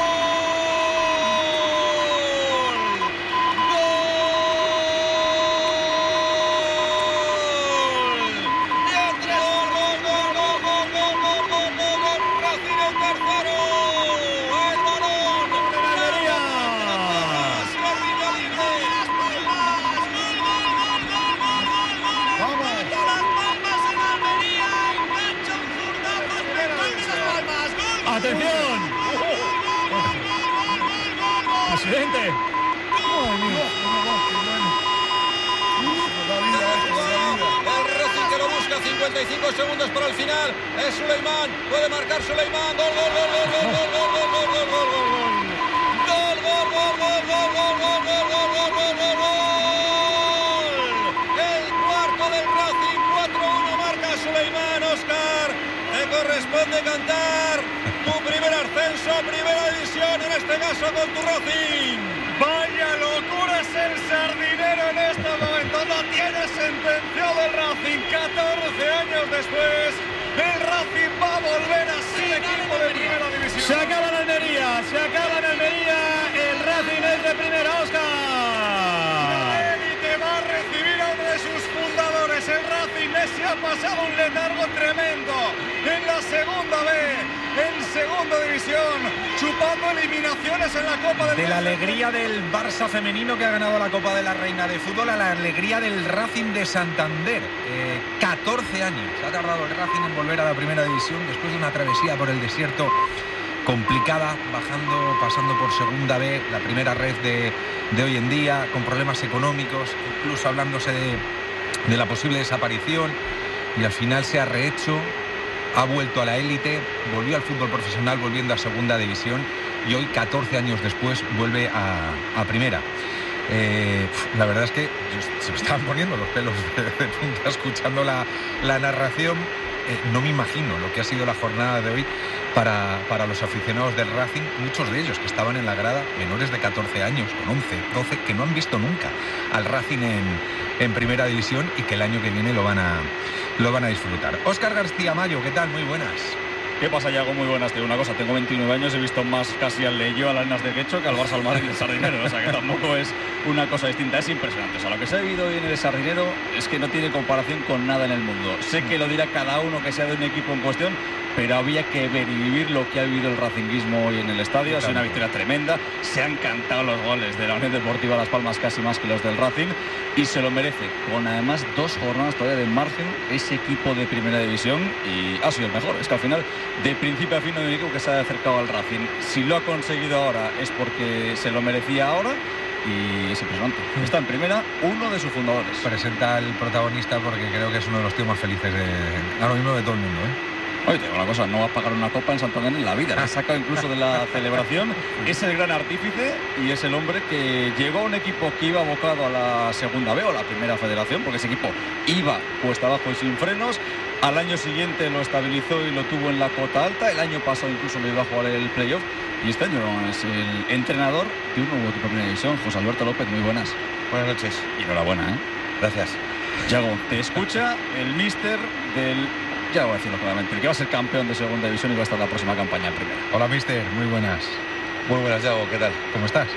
¡Atención! ¡Presidente!
El Racing que lo busca, cincuenta y cinco segundos para el final. Es Suleimán, puede marcar Suleimán. Gol, gol, gol, gol, gol, gol, gol, gol, gol, gol, gol, gol, gol. Gol, gol, gol, gol, gol, gol, gol, gol, gol, gol, gol, gol, gol. El cuarto del Racing, cuatro uno marca Suleimán. Óscar, te corresponde cantar tu primer ascenso a primera división, en este caso con tu Racing.
Vaya locura es el Sardinero en este momento. Lo tiene sentenciado el Racing. catorce años después, el Racing va a volver a ser equipo de primera división. Se acaba la Almería, se acaba la Almería. El Racing es de primera, Óscar. Y te va a recibir a uno de sus fundadores. El Racing se ha pasado un letargo tremendo en la segunda B, en segunda división, chupando eliminaciones en la Copa del
De la alegría del Barça femenino que ha ganado la Copa de la Reina de Fútbol a la alegría del Racing de Santander. Eh, catorce años ha tardado el Racing en volver a la primera división después de una travesía por el desierto complicada, bajando, pasando por segunda B, la primera red de, de hoy en día, con problemas económicos, incluso hablándose de, de la posible desaparición, y al final se ha rehecho. Ha vuelto a la élite, volvió al fútbol profesional, volviendo a segunda división, y hoy, catorce años después, vuelve a, a primera. Eh, la verdad es que yo, se me estaban poniendo los pelos de, de punta escuchando la, la narración. Eh, no me imagino lo que ha sido la jornada de hoy para, para los aficionados del Racing, muchos de ellos que estaban en la grada, menores de catorce años, con once, doce, que no han visto nunca al Racing en, en primera división y que el año que viene lo van a, lo van a disfrutar. Óscar García Mayo, ¿qué tal? Muy buenas.
¿Qué pasa, Yago? Muy buenas. Te digo una cosa, tengo veintinueve años, he visto más casi al Leyo, al Arenas de Guecho, que al Barça, al Madrid y al Sardinero. O sea que tampoco es una cosa distinta, es impresionante. O sea, lo que se ha vivido hoy en el Sardinero es que no tiene comparación con nada en el mundo. Sé que lo dirá cada uno que sea de un equipo en cuestión, pero había que ver y vivir lo que ha vivido el racinguismo hoy en el estadio. Ha sido una victoria tremenda. Se han cantado los goles de la Unión Deportiva Las Palmas casi más que los del Racing, y se lo merece, con además dos jornadas todavía de margen, ese equipo de primera división, y ha sido el mejor. Es que al final, de principio a fin, no hay un equipo que se haya acercado al Racing. Si lo ha conseguido ahora es porque se lo merecía ahora, y es impresionante. Está en primera uno de sus fundadores.
Presenta al protagonista porque creo que es uno de los tíos más felices de, ahora mismo de todo el mundo, ¿eh?
Oye, te digo una cosa, no va a pagar una copa en Santander en la vida. La ha sacado incluso de la celebración. Es el gran artífice y es el hombre que llegó a un equipo que iba abocado a la segunda B o la primera federación, porque ese equipo iba cuesta abajo y sin frenos. Al año siguiente lo estabilizó y lo tuvo en la cota alta. El año pasado incluso lo iba a jugar el playoff. Y este año es el entrenador de un nuevo equipo de primera división. José Alberto López, muy buenas.
Buenas noches.
Y enhorabuena, ¿eh?
Gracias.
Yago, te escucha el míster del... Ya voy a decirlo claramente, el que va a ser campeón de segunda división y va a estar la próxima campaña en primera.
Hola, mister, muy buenas.
Muy buenas, Yago, ¿qué tal?
¿Cómo estás?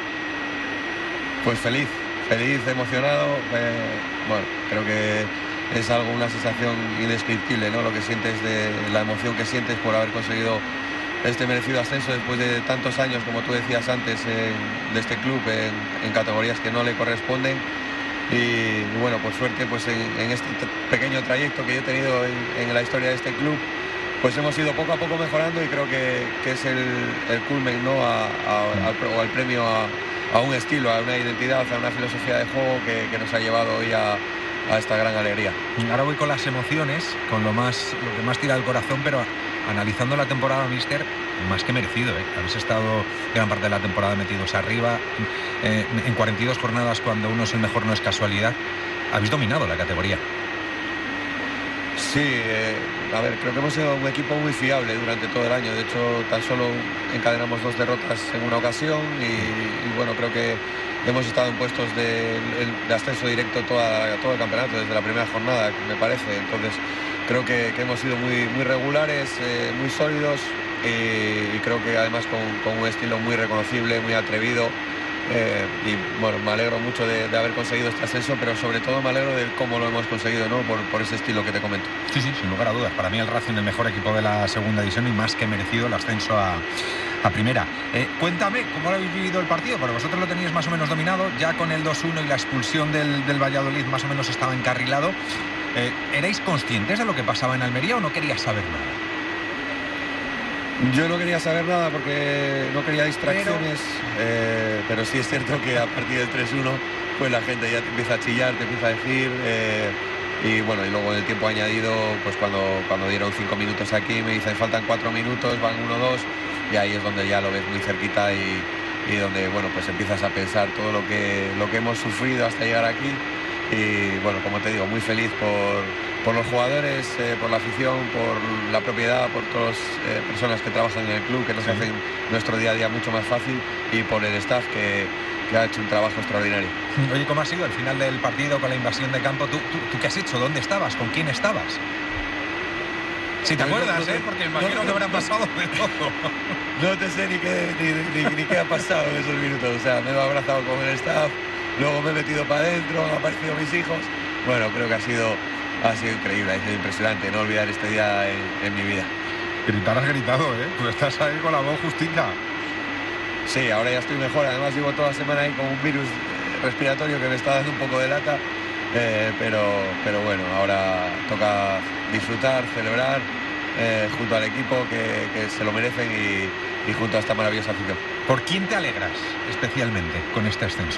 Pues feliz, feliz, emocionado. Eh, bueno, creo que es algo, una sensación indescriptible, ¿no? Lo que sientes, de la emoción que sientes por haber conseguido este merecido ascenso después de tantos años, como tú decías antes, en, de este club en, en categorías que no le corresponden. Y, y bueno, por suerte, pues en, en este pequeño trayecto que yo he tenido en, en la historia de este club, pues hemos ido poco a poco mejorando y creo que, que es el, el culmen, ¿no? a, a, al, o al premio a, a un estilo, a una identidad, a una filosofía de juego que, que nos ha llevado hoy a, a esta gran alegría.
Ahora voy con las emociones, con lo más lo que más tira del corazón, pero analizando la temporada, míster, más que merecido, ¿eh? Habéis estado gran parte de la temporada metidos arriba, eh, en cuarenta y dos jornadas, cuando uno es el mejor no es casualidad. Habéis dominado la categoría.
Sí, eh, a ver, creo que hemos sido un equipo muy fiable durante todo el año. De hecho, tan solo encadenamos dos derrotas en una ocasión y, y bueno, creo que hemos estado en puestos de, de ascenso directo toda, todo el campeonato, desde la primera jornada, me parece. Entonces, creo que, que hemos sido muy, muy regulares, eh, muy sólidos y, y creo que además con, con un estilo muy reconocible, muy atrevido. Eh, y bueno, me alegro mucho de, de haber conseguido este ascenso, pero sobre todo me alegro de cómo lo hemos conseguido, ¿no? Por, por ese estilo que te comento.
Sí, sí, sin lugar a dudas. Para mí el Racing el mejor equipo de la segunda división y más que merecido el ascenso a, a primera. Eh, cuéntame, ¿cómo lo habéis vivido el partido? Porque vosotros lo teníais más o menos dominado, ya con el dos uno y la expulsión del, del Valladolid más o menos estaba encarrilado. Eh, ¿Erais conscientes de lo que pasaba en Almería o no querías saber nada?
Yo no quería saber nada porque no quería distracciones, pero, eh, pero sí es cierto que a partir del tres uno pues la gente ya te empieza a chillar, te empieza a decir, eh, y bueno, y luego en el tiempo añadido, pues cuando, cuando dieron cinco minutos aquí me dicen faltan cuatro minutos, van uno dos, y ahí es donde ya lo ves muy cerquita y, y donde, bueno, pues empiezas a pensar todo lo que, lo que hemos sufrido hasta llegar aquí. Y bueno, como te digo, muy feliz por, por los jugadores, eh, por la afición, por la propiedad, por todas las eh, personas que trabajan en el club, que nos sí. hacen nuestro día a día mucho más fácil, y por el staff que, que ha hecho un trabajo extraordinario.
Oye, ¿cómo ha sido el final del partido con la invasión de campo? ¿Tú, tú, tú qué has hecho? ¿Dónde estabas? ¿Con quién estabas? Si te pues acuerdas, no, no, ¿eh? Porque imagino no, no, que habrá pasado de todo.
No te sé ni qué, ni, ni, ni qué ha pasado en esos minutos. O sea, me he abrazado con el staff. Luego me he metido para adentro, han aparecido mis hijos. Bueno, creo que ha sido, ha sido increíble, ha sido impresionante no olvidar este día en, en mi vida.
Gritar has gritado, ¿eh? Tú estás ahí con la voz justita.
Sí, ahora ya estoy mejor. Además llevo toda la semana ahí con un virus respiratorio que me está dando un poco de lata. Eh, pero, pero bueno, ahora toca disfrutar, celebrar eh, junto al equipo que, que se lo merecen y, y junto a esta maravillosa afición.
¿Por quién te alegras especialmente con este ascenso?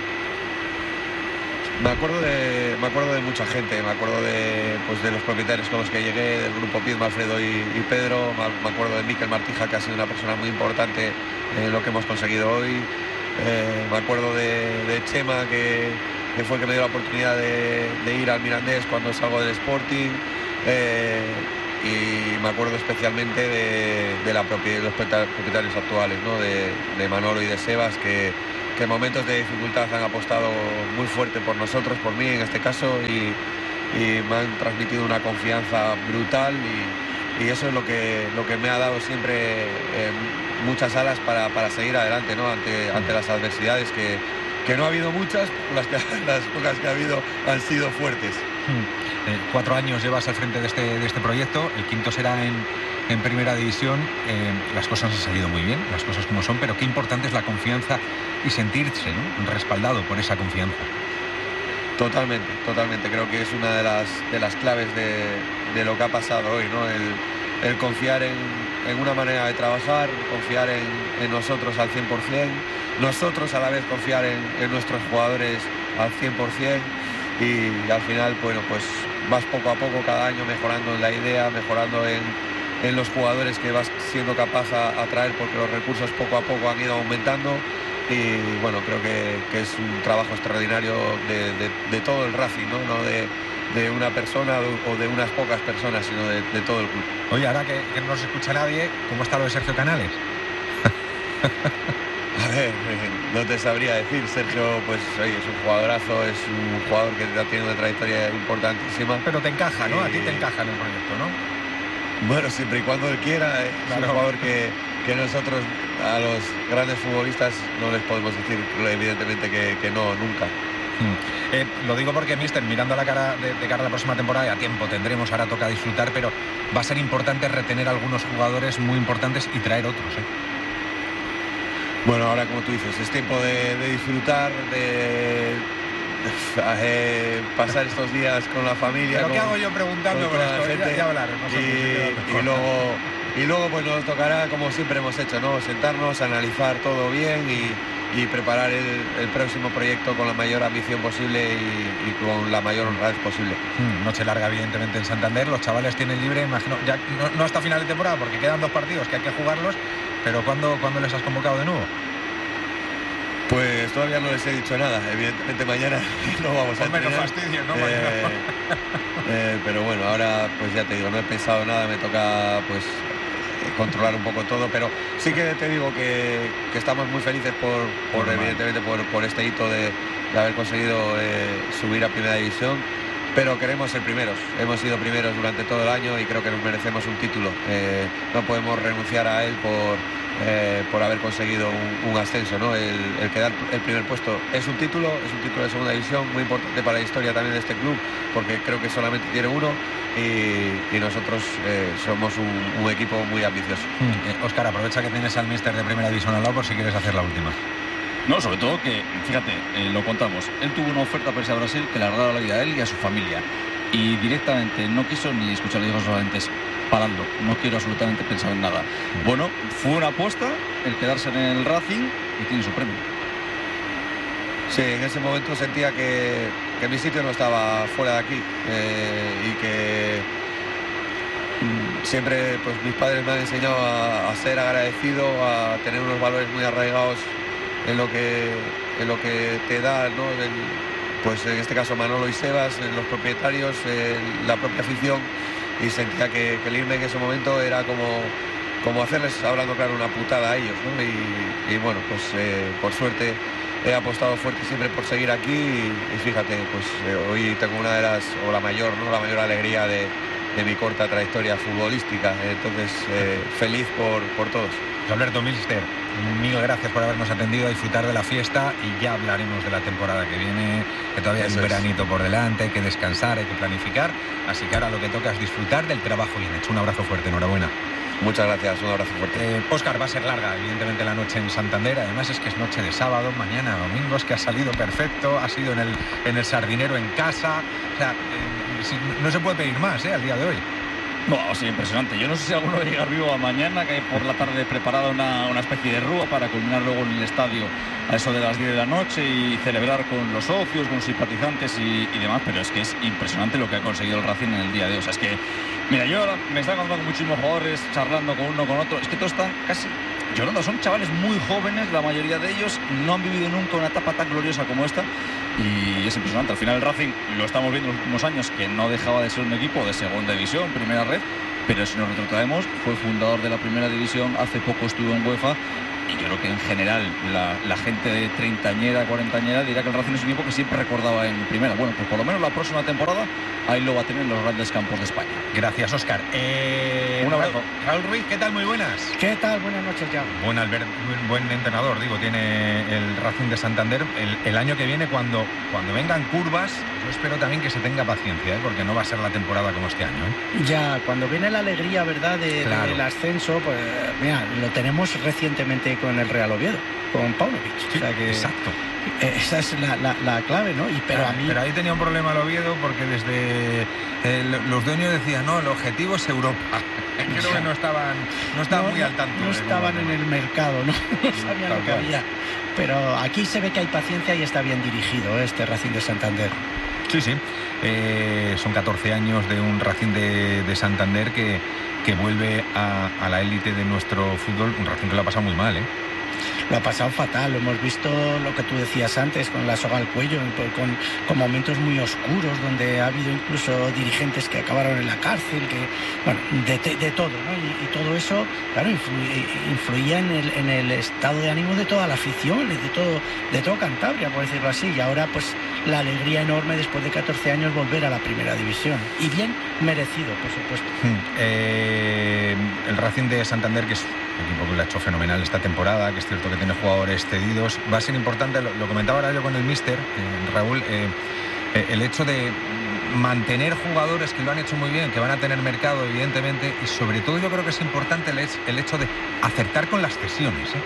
Me acuerdo de, me acuerdo de mucha gente, me acuerdo de, pues de los propietarios con los que llegué, del grupo Pizma, Alfredo y, y Pedro, me acuerdo de Miquel Martija, que ha sido una persona muy importante en lo que hemos conseguido hoy, eh, me acuerdo de, de Chema, que, que fue el que me dio la oportunidad de, de ir al Mirandés cuando salgo del Sporting, eh, y me acuerdo especialmente de, de, la propiedad, de los propietarios actuales, ¿no? de, de Manolo y de Sebas, que que en momentos de dificultad han apostado muy fuerte por nosotros, por mí en este caso, y, y me han transmitido una confianza brutal y, y eso es lo que, lo que me ha dado siempre eh, muchas alas para, para seguir adelante, ¿no? ante, ante las adversidades, que, que no ha habido muchas, las, que, las pocas que ha habido han sido fuertes.
Hmm. Eh, cuatro años llevas al frente de este, de este proyecto, el quinto será en, en primera división, eh, las cosas han salido muy bien, las cosas como son, pero qué importante es la confianza y sentirse, ¿no? respaldado por esa confianza.
Totalmente, totalmente, creo que es una de las, de las claves de, de lo que ha pasado hoy, ¿no? el, el confiar en, en una manera de trabajar, confiar en, en nosotros al cien por cien, nosotros a la vez confiar en, en nuestros jugadores al cien por cien y, y al final, bueno, pues vas poco a poco cada año mejorando en la idea, mejorando en, en los jugadores que vas siendo capaz a, a traer, porque los recursos poco a poco han ido aumentando y bueno, creo que, que es un trabajo extraordinario de, de, de todo el Racing, no, no de, de una persona o de unas pocas personas, sino de, de todo el club.
Oye, ahora que, que no se escucha nadie, ¿cómo está lo de Sergio Canales?
A ver, no te sabría decir. Sergio, pues oye, es un jugadorazo, es un jugador que tiene una trayectoria importantísima.
Pero te encaja, ¿no? A ti te encaja en el proyecto, ¿no?
Bueno, siempre y cuando él quiera. Es claro. Un jugador que, que nosotros, a los grandes futbolistas, no les podemos decir, evidentemente, que, que no, nunca.
Mm. Eh, lo digo porque, mister, mirando a la cara de, de cara a la próxima temporada, ya tiempo tendremos, ahora toca disfrutar, pero va a ser importante retener algunos jugadores muy importantes y traer otros, ¿eh?
Bueno, ahora como tú dices, es tiempo de, de disfrutar, de, de pasar estos días con la familia.
¿Pero
con,
qué hago yo preguntando con esto?
gente,
Ya, ya hablaremos.
Y, y luego, y luego pues nos tocará, como siempre hemos hecho, ¿no? Sentarnos, analizar todo bien y, y preparar el, el próximo proyecto con la mayor ambición posible y, y con la mayor honradez posible.
Hmm, noche larga, evidentemente, en Santander. Los chavales tienen libre, imagino, ya no, no hasta final de temporada, porque quedan dos partidos que hay que jugarlos. Pero ¿cuándo, ¿cuándo les has convocado de nuevo?
Pues todavía no les he dicho nada. Evidentemente mañana no vamos a entrenar.
No fastidies, ¿no?
Eh, eh, pero bueno, ahora pues ya te digo, no he pensado nada, me toca pues controlar un poco todo, pero sí que te digo que, que estamos muy felices por, por evidentemente por, por este hito de, de haber conseguido eh, subir a Primera División. Pero queremos ser primeros, hemos sido primeros durante todo el año y creo que nos merecemos un título. Eh, no podemos renunciar a él por, eh, por haber conseguido un, un ascenso, ¿no? El, el quedar el primer puesto es un título, es un título de segunda división muy importante para la historia también de este club, porque creo que solamente tiene uno y, y nosotros eh, somos un, un equipo muy ambicioso.
Mm. Eh, Óscar, aprovecha que tienes al míster de Primera División al lado por si quieres hacer la última.
No, sobre todo que, fíjate, eh, lo contamos, él tuvo una oferta para irse a Brasil que le arreglaba la vida a él y a su familia. Y directamente no quiso ni escuchar, le dijo solamente, paradlo, no quiero absolutamente pensar en nada. Bueno, fue una apuesta el quedarse en el Racing y tiene su premio.
Sí, en ese momento sentía que, que mi sitio no estaba fuera de aquí eh, y que mm, siempre pues mis padres me han enseñado a, a ser agradecido, a tener unos valores muy arraigados en lo que en lo que te da, ¿no? El, pues en este caso Manolo y Sebas, los propietarios, eh, la propia afición, y sentía que, que el irme en ese momento era como, como hacerles, hablando claro, una putada a ellos, ¿no? Y, y bueno, pues eh, por suerte he apostado fuerte siempre por seguir aquí y, y fíjate, pues eh, hoy tengo una de las, o la mayor, ¿no? La mayor alegría de, de mi corta trayectoria futbolística, entonces eh, feliz por, por todos.
Alberto, mister, mil gracias por habernos atendido, a disfrutar de la fiesta y ya hablaremos de la temporada que viene, que todavía hay un veranito por delante, hay que descansar, hay que planificar, así que ahora lo que toca es disfrutar del trabajo bien hecho. Un abrazo fuerte, enhorabuena.
Muchas gracias, un abrazo fuerte.
Eh, Óscar, va a ser larga, evidentemente, la noche en Santander, además es que es noche de sábado, mañana domingo, es que ha salido perfecto, ha sido en el, en el Sardinero en casa, o sea, eh, si, no se puede pedir más, ¿eh? Al día de hoy.
No, sí, impresionante. Yo no sé si alguno va a llegar vivo a mañana, que hay por la tarde preparada una, una especie de rúa para culminar luego en el estadio a eso de las diez de la noche y celebrar con los socios, con los simpatizantes y, y demás, pero es que es impresionante lo que ha conseguido el Racing en el día de hoy. O sea, es que, mira, yo ahora me están contando con muchísimos jugadores, charlando con uno, con otro, es que todos están casi llorando. Son chavales muy jóvenes, la mayoría de ellos no han vivido nunca una etapa tan gloriosa como esta y es impresionante. Al final el Racing, lo estamos viendo en los últimos años, que no dejaba de ser un equipo de segunda división, primera red, pero si nos retrotraemos, fue fundador de la primera división, hace poco estuvo en UEFA y yo creo que en general la, la gente de treintañera, cuarentañera dirá que el Racing es un equipo que siempre recordaba en primera. Bueno, pues por lo menos la próxima temporada ahí lo va a tener en los grandes campos de España.
Gracias, Óscar. Eh,
un abrazo.
Raúl Ruiz, ¿qué tal? Muy buenas.
¿Qué tal? Buenas noches ya.
Buen, Albert, buen entrenador, digo, tiene el Racing de Santander. El, el año que viene, cuando, cuando vengan curvas, yo espero también que se tenga paciencia, ¿eh? Porque no va a ser la temporada como este año, ¿eh?
Ya, cuando viene la alegría, ¿verdad?, de,
claro.
del ascenso, pues mira, lo tenemos recientemente con el Real Oviedo, con Paunovic.
Sí,
o sea que
exacto.
Esa es la, la, la clave, ¿no? Y, pero,
pero,
a mí...
pero ahí tenía un problema el Oviedo porque desde eh, los dueños decían, no, el objetivo es Europa. Creo ya. que no estaban, no estaban no, muy al tanto.
No estaban en el mercado, ¿no? No sabían
Tal
lo que
cual.
había. Pero aquí se ve que hay paciencia y está bien dirigido, ¿eh? Este Racing de Santander.
Sí, sí. Eh, son catorce años de un Racing de, de Santander que, que vuelve a, a la élite de nuestro fútbol. Un Racing que lo ha pasado muy mal, ¿eh?
Lo ha pasado fatal, lo hemos visto lo que tú decías antes, con la soga al cuello, con, con momentos muy oscuros donde ha habido incluso dirigentes que acabaron en la cárcel, que bueno, de, de todo, ¿no? Y, y todo eso, claro, influía, influía en, el, en el estado de ánimo de toda la afición, de todo, de todo Cantabria, por decirlo así, y ahora pues la alegría enorme después de catorce años volver a la primera división, y bien merecido, por supuesto.
Hmm. Eh, el Racing de Santander, que es un equipo que lo ha hecho fenomenal esta temporada, que es cierto que tiene jugadores cedidos. Va a ser importante, lo, lo comentaba ahora yo con el míster, eh, Raúl, eh, eh, el hecho de mantener jugadores que lo han hecho muy bien, que van a tener mercado, evidentemente, y sobre todo yo creo que es importante el, el hecho de acertar con las cesiones, ¿eh?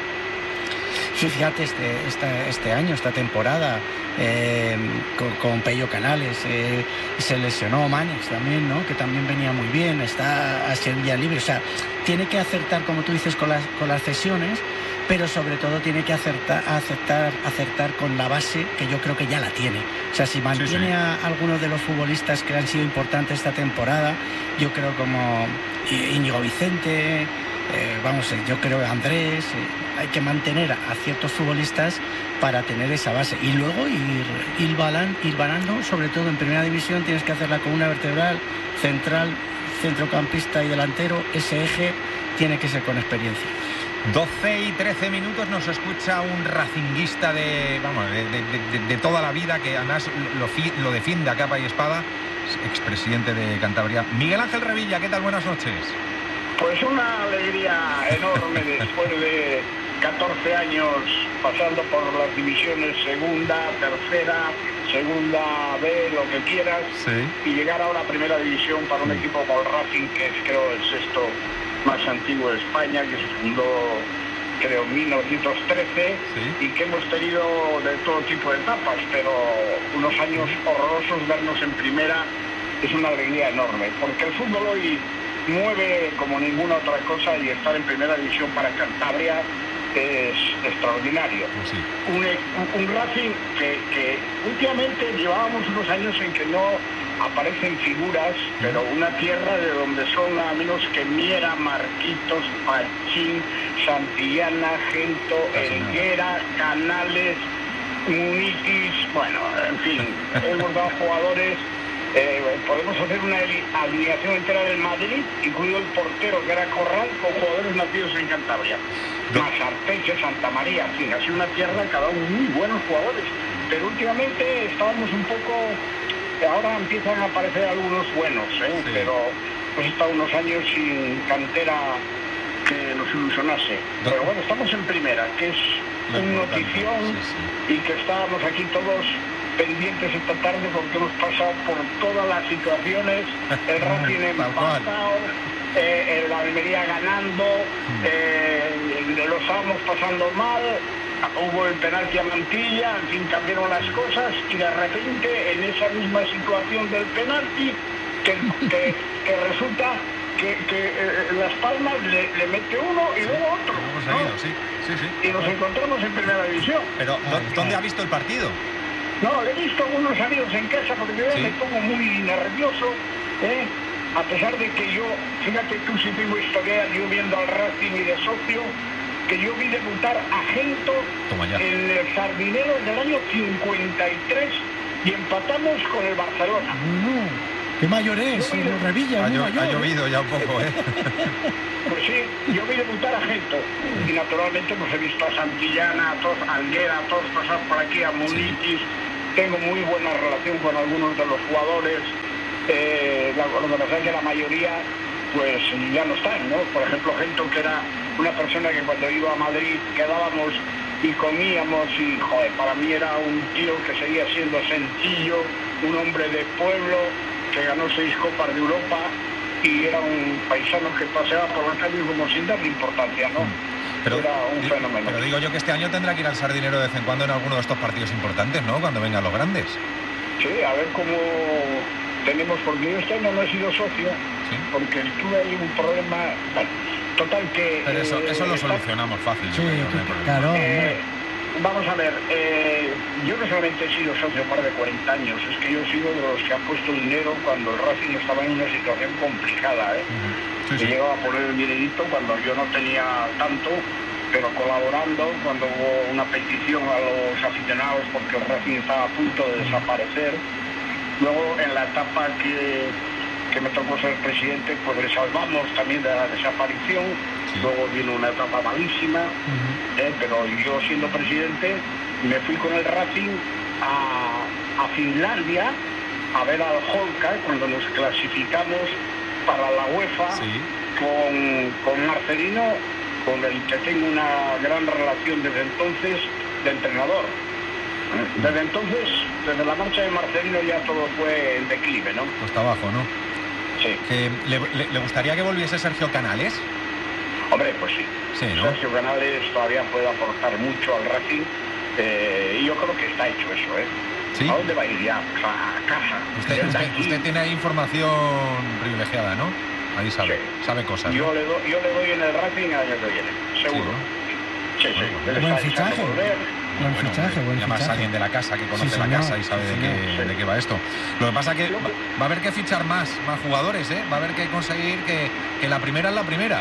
Sí, fíjate, este, esta, este año, esta temporada, eh, con, con Pello Canales, eh, se lesionó Manex también, ¿no? Que también venía muy bien, está a Sevilla libre, o sea, tiene que acertar, como tú dices, con las, con las cesiones, pero sobre todo tiene que acertar, acertar, acertar con la base, que yo creo que ya la tiene. O sea, si mantiene sí, sí. a algunos de los futbolistas que han sido importantes esta temporada, yo creo como Íñigo Vicente, eh, vamos, yo creo Andrés, eh, hay que mantener a ciertos futbolistas para tener esa base. Y luego ir, ir, balan, ir balando, sobre todo en primera división, tienes que hacer la columna vertebral, central, centrocampista y delantero, ese eje tiene que ser con experiencia.
doce y trece minutos, nos escucha un racinguista de, vamos, de, de, de, de toda la vida, que además lo, lo defiende a capa y espada, expresidente de Cantabria. Miguel Ángel Revilla, ¿qué tal? Buenas noches.
Pues una alegría enorme después de catorce años pasando por las divisiones segunda, tercera, segunda B, lo que quieras, sí. y llegar ahora a primera división para un equipo como el Racing, que es creo el sexto más antiguo de España, que se fundó creo en mil novecientos trece, sí. y que hemos tenido de todo tipo de etapas, pero unos años horrorosos. Vernos en primera es una alegría enorme, porque el fútbol hoy mueve como ninguna otra cosa, y estar en primera división para Cantabria es extraordinario. Sí. Un, un, un Racing que, que últimamente llevábamos unos años en que no aparecen figuras, pero una tierra de donde son nada menos que Miera, Marquitos, Pachín, Santillana, Gento, Elguera, Canales, Munitis, bueno, en fin, hemos dado jugadores. Eh, podemos hacer una alineación entera del Madrid, incluido el portero, que era Corral, con jugadores nacidos en Cantabria. Más Arteche, Santa María, en fin, ha sido una tierra que ha dado muy buenos jugadores, pero últimamente estábamos un poco, ahora empiezan a aparecer algunos buenos, ¿eh? Sí. Pero hemos estado unos años sin cantera que nos ilusionase. Pero bueno, estamos en primera, que es un notición, sí, sí. y que estábamos aquí todos pendientes esta tarde porque hemos pasado por todas las situaciones, el Racing empatado, eh, el Almería ganando, eh, lo estábamos pasando mal, hubo el penalti a Mantilla, en fin, cambiaron las cosas, y de repente en esa misma situación del penalti, que, que, que resulta que, que eh, Las Palmas le, le mete uno y luego otro, ¿no?
sí, sí, sí.
Y nos encontramos en primera división.
Pero ¿dónde ha visto el partido?
No, he visto algunos amigos en casa porque yo ¿Sí? me pongo muy nervioso, ¿eh? A pesar de que yo, fíjate tú si tengo historia, yo viendo al Racing y de socio, que yo vi debutar a Gento en el Sardinero del año cincuenta y tres y empatamos con el Barcelona.
Mm, ¡Qué mayor es, vi, Revilla!
Ha,
mayor,
ha llovido ¿eh? ya un poco, ¿eh?
Pues sí, yo vi debutar a Gento y naturalmente pues he visto a Santillana, a todos, a Alguera, a todos pasar por aquí, a Munitis. Sí. Tengo muy buena relación con algunos de los jugadores, eh, la, lo que pasa es que la mayoría pues ya no están, ¿no? Por ejemplo, Gento, que era una persona que cuando iba a Madrid quedábamos y comíamos, y joder, para mí era un tío que seguía siendo sencillo, un hombre de pueblo, que ganó seis copas de Europa, y era un paisano que paseaba por la calle como sin darle importancia, ¿no?
Pero,
era un fenómeno.
Pero digo yo que este año tendrá que ir al Sardinero de vez en cuando en alguno de estos partidos importantes, ¿no? Cuando vengan los grandes.
Sí, a ver cómo tenemos, porque yo este año no he sido socio, ¿sí? Porque tuve ahí un problema, bueno, total que...
Pero eso, eh, eso lo solucionamos fácil.
Sí,
creo,
que,
no
claro.
Eh, vamos a ver, eh, yo no solamente he sido socio más de cuarenta años, es que yo he sido de los que han puesto dinero cuando el Racing estaba en una situación complicada, ¿eh? Uh-huh. Sí, sí. Llegaba a poner el dinerito cuando yo no tenía tanto, pero colaborando cuando hubo una petición a los aficionados porque el Racing estaba a punto de desaparecer. Luego en la etapa que, que me tocó ser presidente, pues le salvamos también de la desaparición. Sí. Luego vino una etapa malísima, uh-huh. eh, pero yo siendo presidente me fui con el Racing a, a Finlandia a ver al Holka cuando nos clasificamos para la UEFA, sí. con, con Marcelino con el que tengo una gran relación desde entonces de entrenador. Desde entonces, desde la marcha de Marcelino ya todo fue en declive, ¿no?
Cuesta abajo, ¿no?
Sí.
Que le, le, ¿Le gustaría que volviese Sergio Canales?
Hombre, pues sí.
Sí, ¿no?
Sergio Canales todavía puede aportar mucho al Racing eh, y yo creo que está hecho eso, ¿eh?
¿Sí?
¿A dónde va a ir ya? Pues a casa.
Usted, usted, usted tiene ahí información privilegiada, ¿no? Ahí sabe, sí. sabe cosas.
Yo,
¿no?
le do, yo le doy en el Racing el año que viene, seguro. Sí, ¿no? sí. sí.
Buen, buen fichaje. Buen
bueno,
fichaje, buen
además
fichaje.
alguien de la casa que conoce
sí,
la
señor,
casa y sabe
sí,
de, qué,
sí.
de qué va esto. Lo que pasa que va, va a haber que fichar más, más jugadores, ¿eh? Va a haber que conseguir que, que la primera es la primera.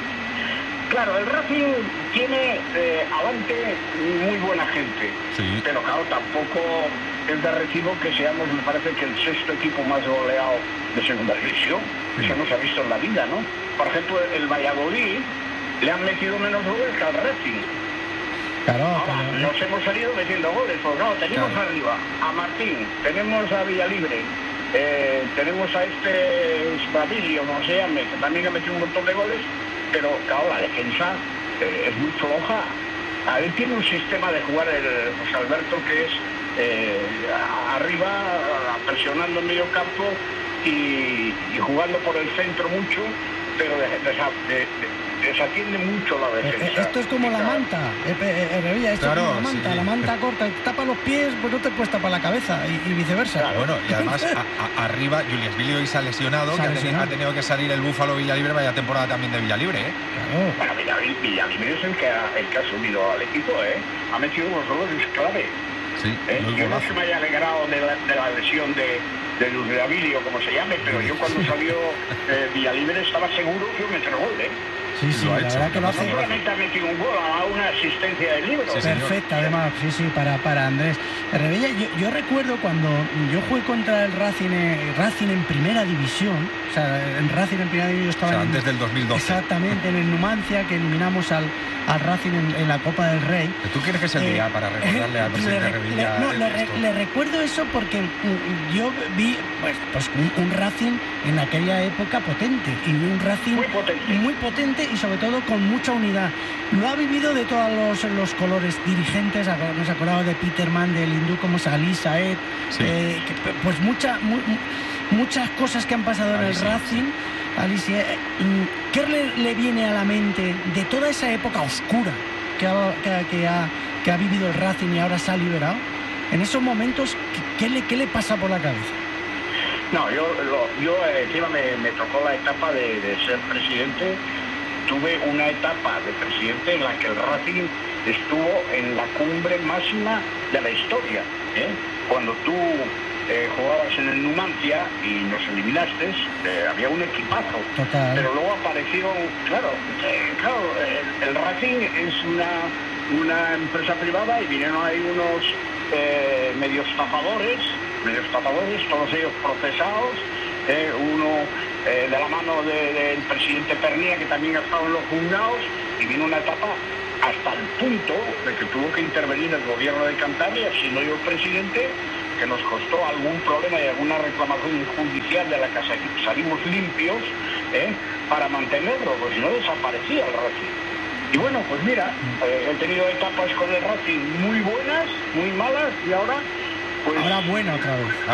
Claro, el Racing tiene eh, adelante muy buena gente,
sí.
pero claro, tampoco es de recibo que seamos, me parece que el sexto equipo más goleado de segunda división. Sí. Eso no se ha visto en la vida, ¿no? Por ejemplo, el Valladolid le han metido menos goles que al Racing.
Claro,
Ahora,
pero...
nos hemos salido metiendo goles, pues no, tenemos claro. arriba a Martín, tenemos a Villalibre, eh, tenemos a este Babilio, como se llame, que también ha metido un montón de goles, pero claro, la defensa eh, es muy floja. A él tiene un sistema de jugar el José Alberto que es eh, arriba, presionando en medio campo y, y jugando por el centro mucho, pero de, de, de, de, desatiende mucho la defensa.
Esto es como la manta, eh, eh, Revilla, esto claro, es como la manta, sí. La manta corta, tapa los pies, pues no te puedes tapar la cabeza y, y viceversa.
Claro. Bueno, y además a, a, arriba Julius Vilio y se ha lesionado, que ha tenido, ha tenido que salir el Búfalo Villalibre, vaya temporada también de Villalibre, ¿eh?
Claro.
Bueno, Villalibre, Villalibre es el que, ha, el que ha subido al equipo, ¿eh? Ha metido unos goles clave.
Sí,
¿eh? Yo no se me haya alegrado de la, de la lesión de, de Luz de Avilio, como se llame, pero yo cuando salió eh, Villalibre estaba seguro que iba a meter gol, ¿eh?
Sí, sí, la verdad que lo hace.
No solamente ha metido un gol, ha dado una asistencia del libro.
Sí, perfecta, además, sí, sí, para, para Andrés. Revilla, yo, yo recuerdo cuando yo jugué contra el Racing, eh, Racing en primera división, o sea, en Racing en primera división yo estaba
o sea,
en,
antes del dos mil doce.
Exactamente, en el Numancia, que eliminamos al, al Racing en, en la Copa del Rey.
¿Tú quieres que sea el día eh, para recordarle al presidente
le,
Revilla?
Le, no, le, re, le recuerdo eso porque yo vi pues, pues un, un Racing en aquella época potente, y un Racing
muy potente,
muy potente y sobre todo con mucha unidad. Lo ha vivido de todos los, los colores dirigentes, nos acordamos de Peterman, del hindú como Salí, Saed, sí. eh, que, pues mucha, mu, muchas cosas que han pasado Alicia, en el Racing. Sí. Alicia, ¿qué le, le viene a la mente de toda esa época oscura que ha, que, que, ha, que ha vivido el Racing y ahora se ha liberado? En esos momentos, ¿qué, qué, le, qué le pasa por la cabeza?
No, yo, lo, yo encima me, me tocó la etapa de, de ser presidente. Tuve una etapa de presidente en la que el Racing estuvo en la cumbre máxima de la historia, ¿eh? Cuando tú eh, jugabas en el Numancia y nos eliminaste, eh, había un equipazo.
Total.
Pero luego aparecieron, claro, eh, claro el, el Racing es una, una empresa privada y vinieron ahí unos eh, medios estafadores, medios estafadores, todos ellos procesados. Eh, uno eh, de la mano del de, de presidente Pernía, que también ha estado en los juzgados, y vino una etapa hasta el punto de que tuvo que intervenir el gobierno de Cantabria, siendo yo presidente, que nos costó algún problema y alguna reclamación judicial de la que salimos limpios, eh, para mantenerlo, porque si no desaparecía el Racing. Y bueno, pues mira, eh, he tenido etapas con el Racing muy buenas, muy malas, y ahora pues
ahora buena otra vez.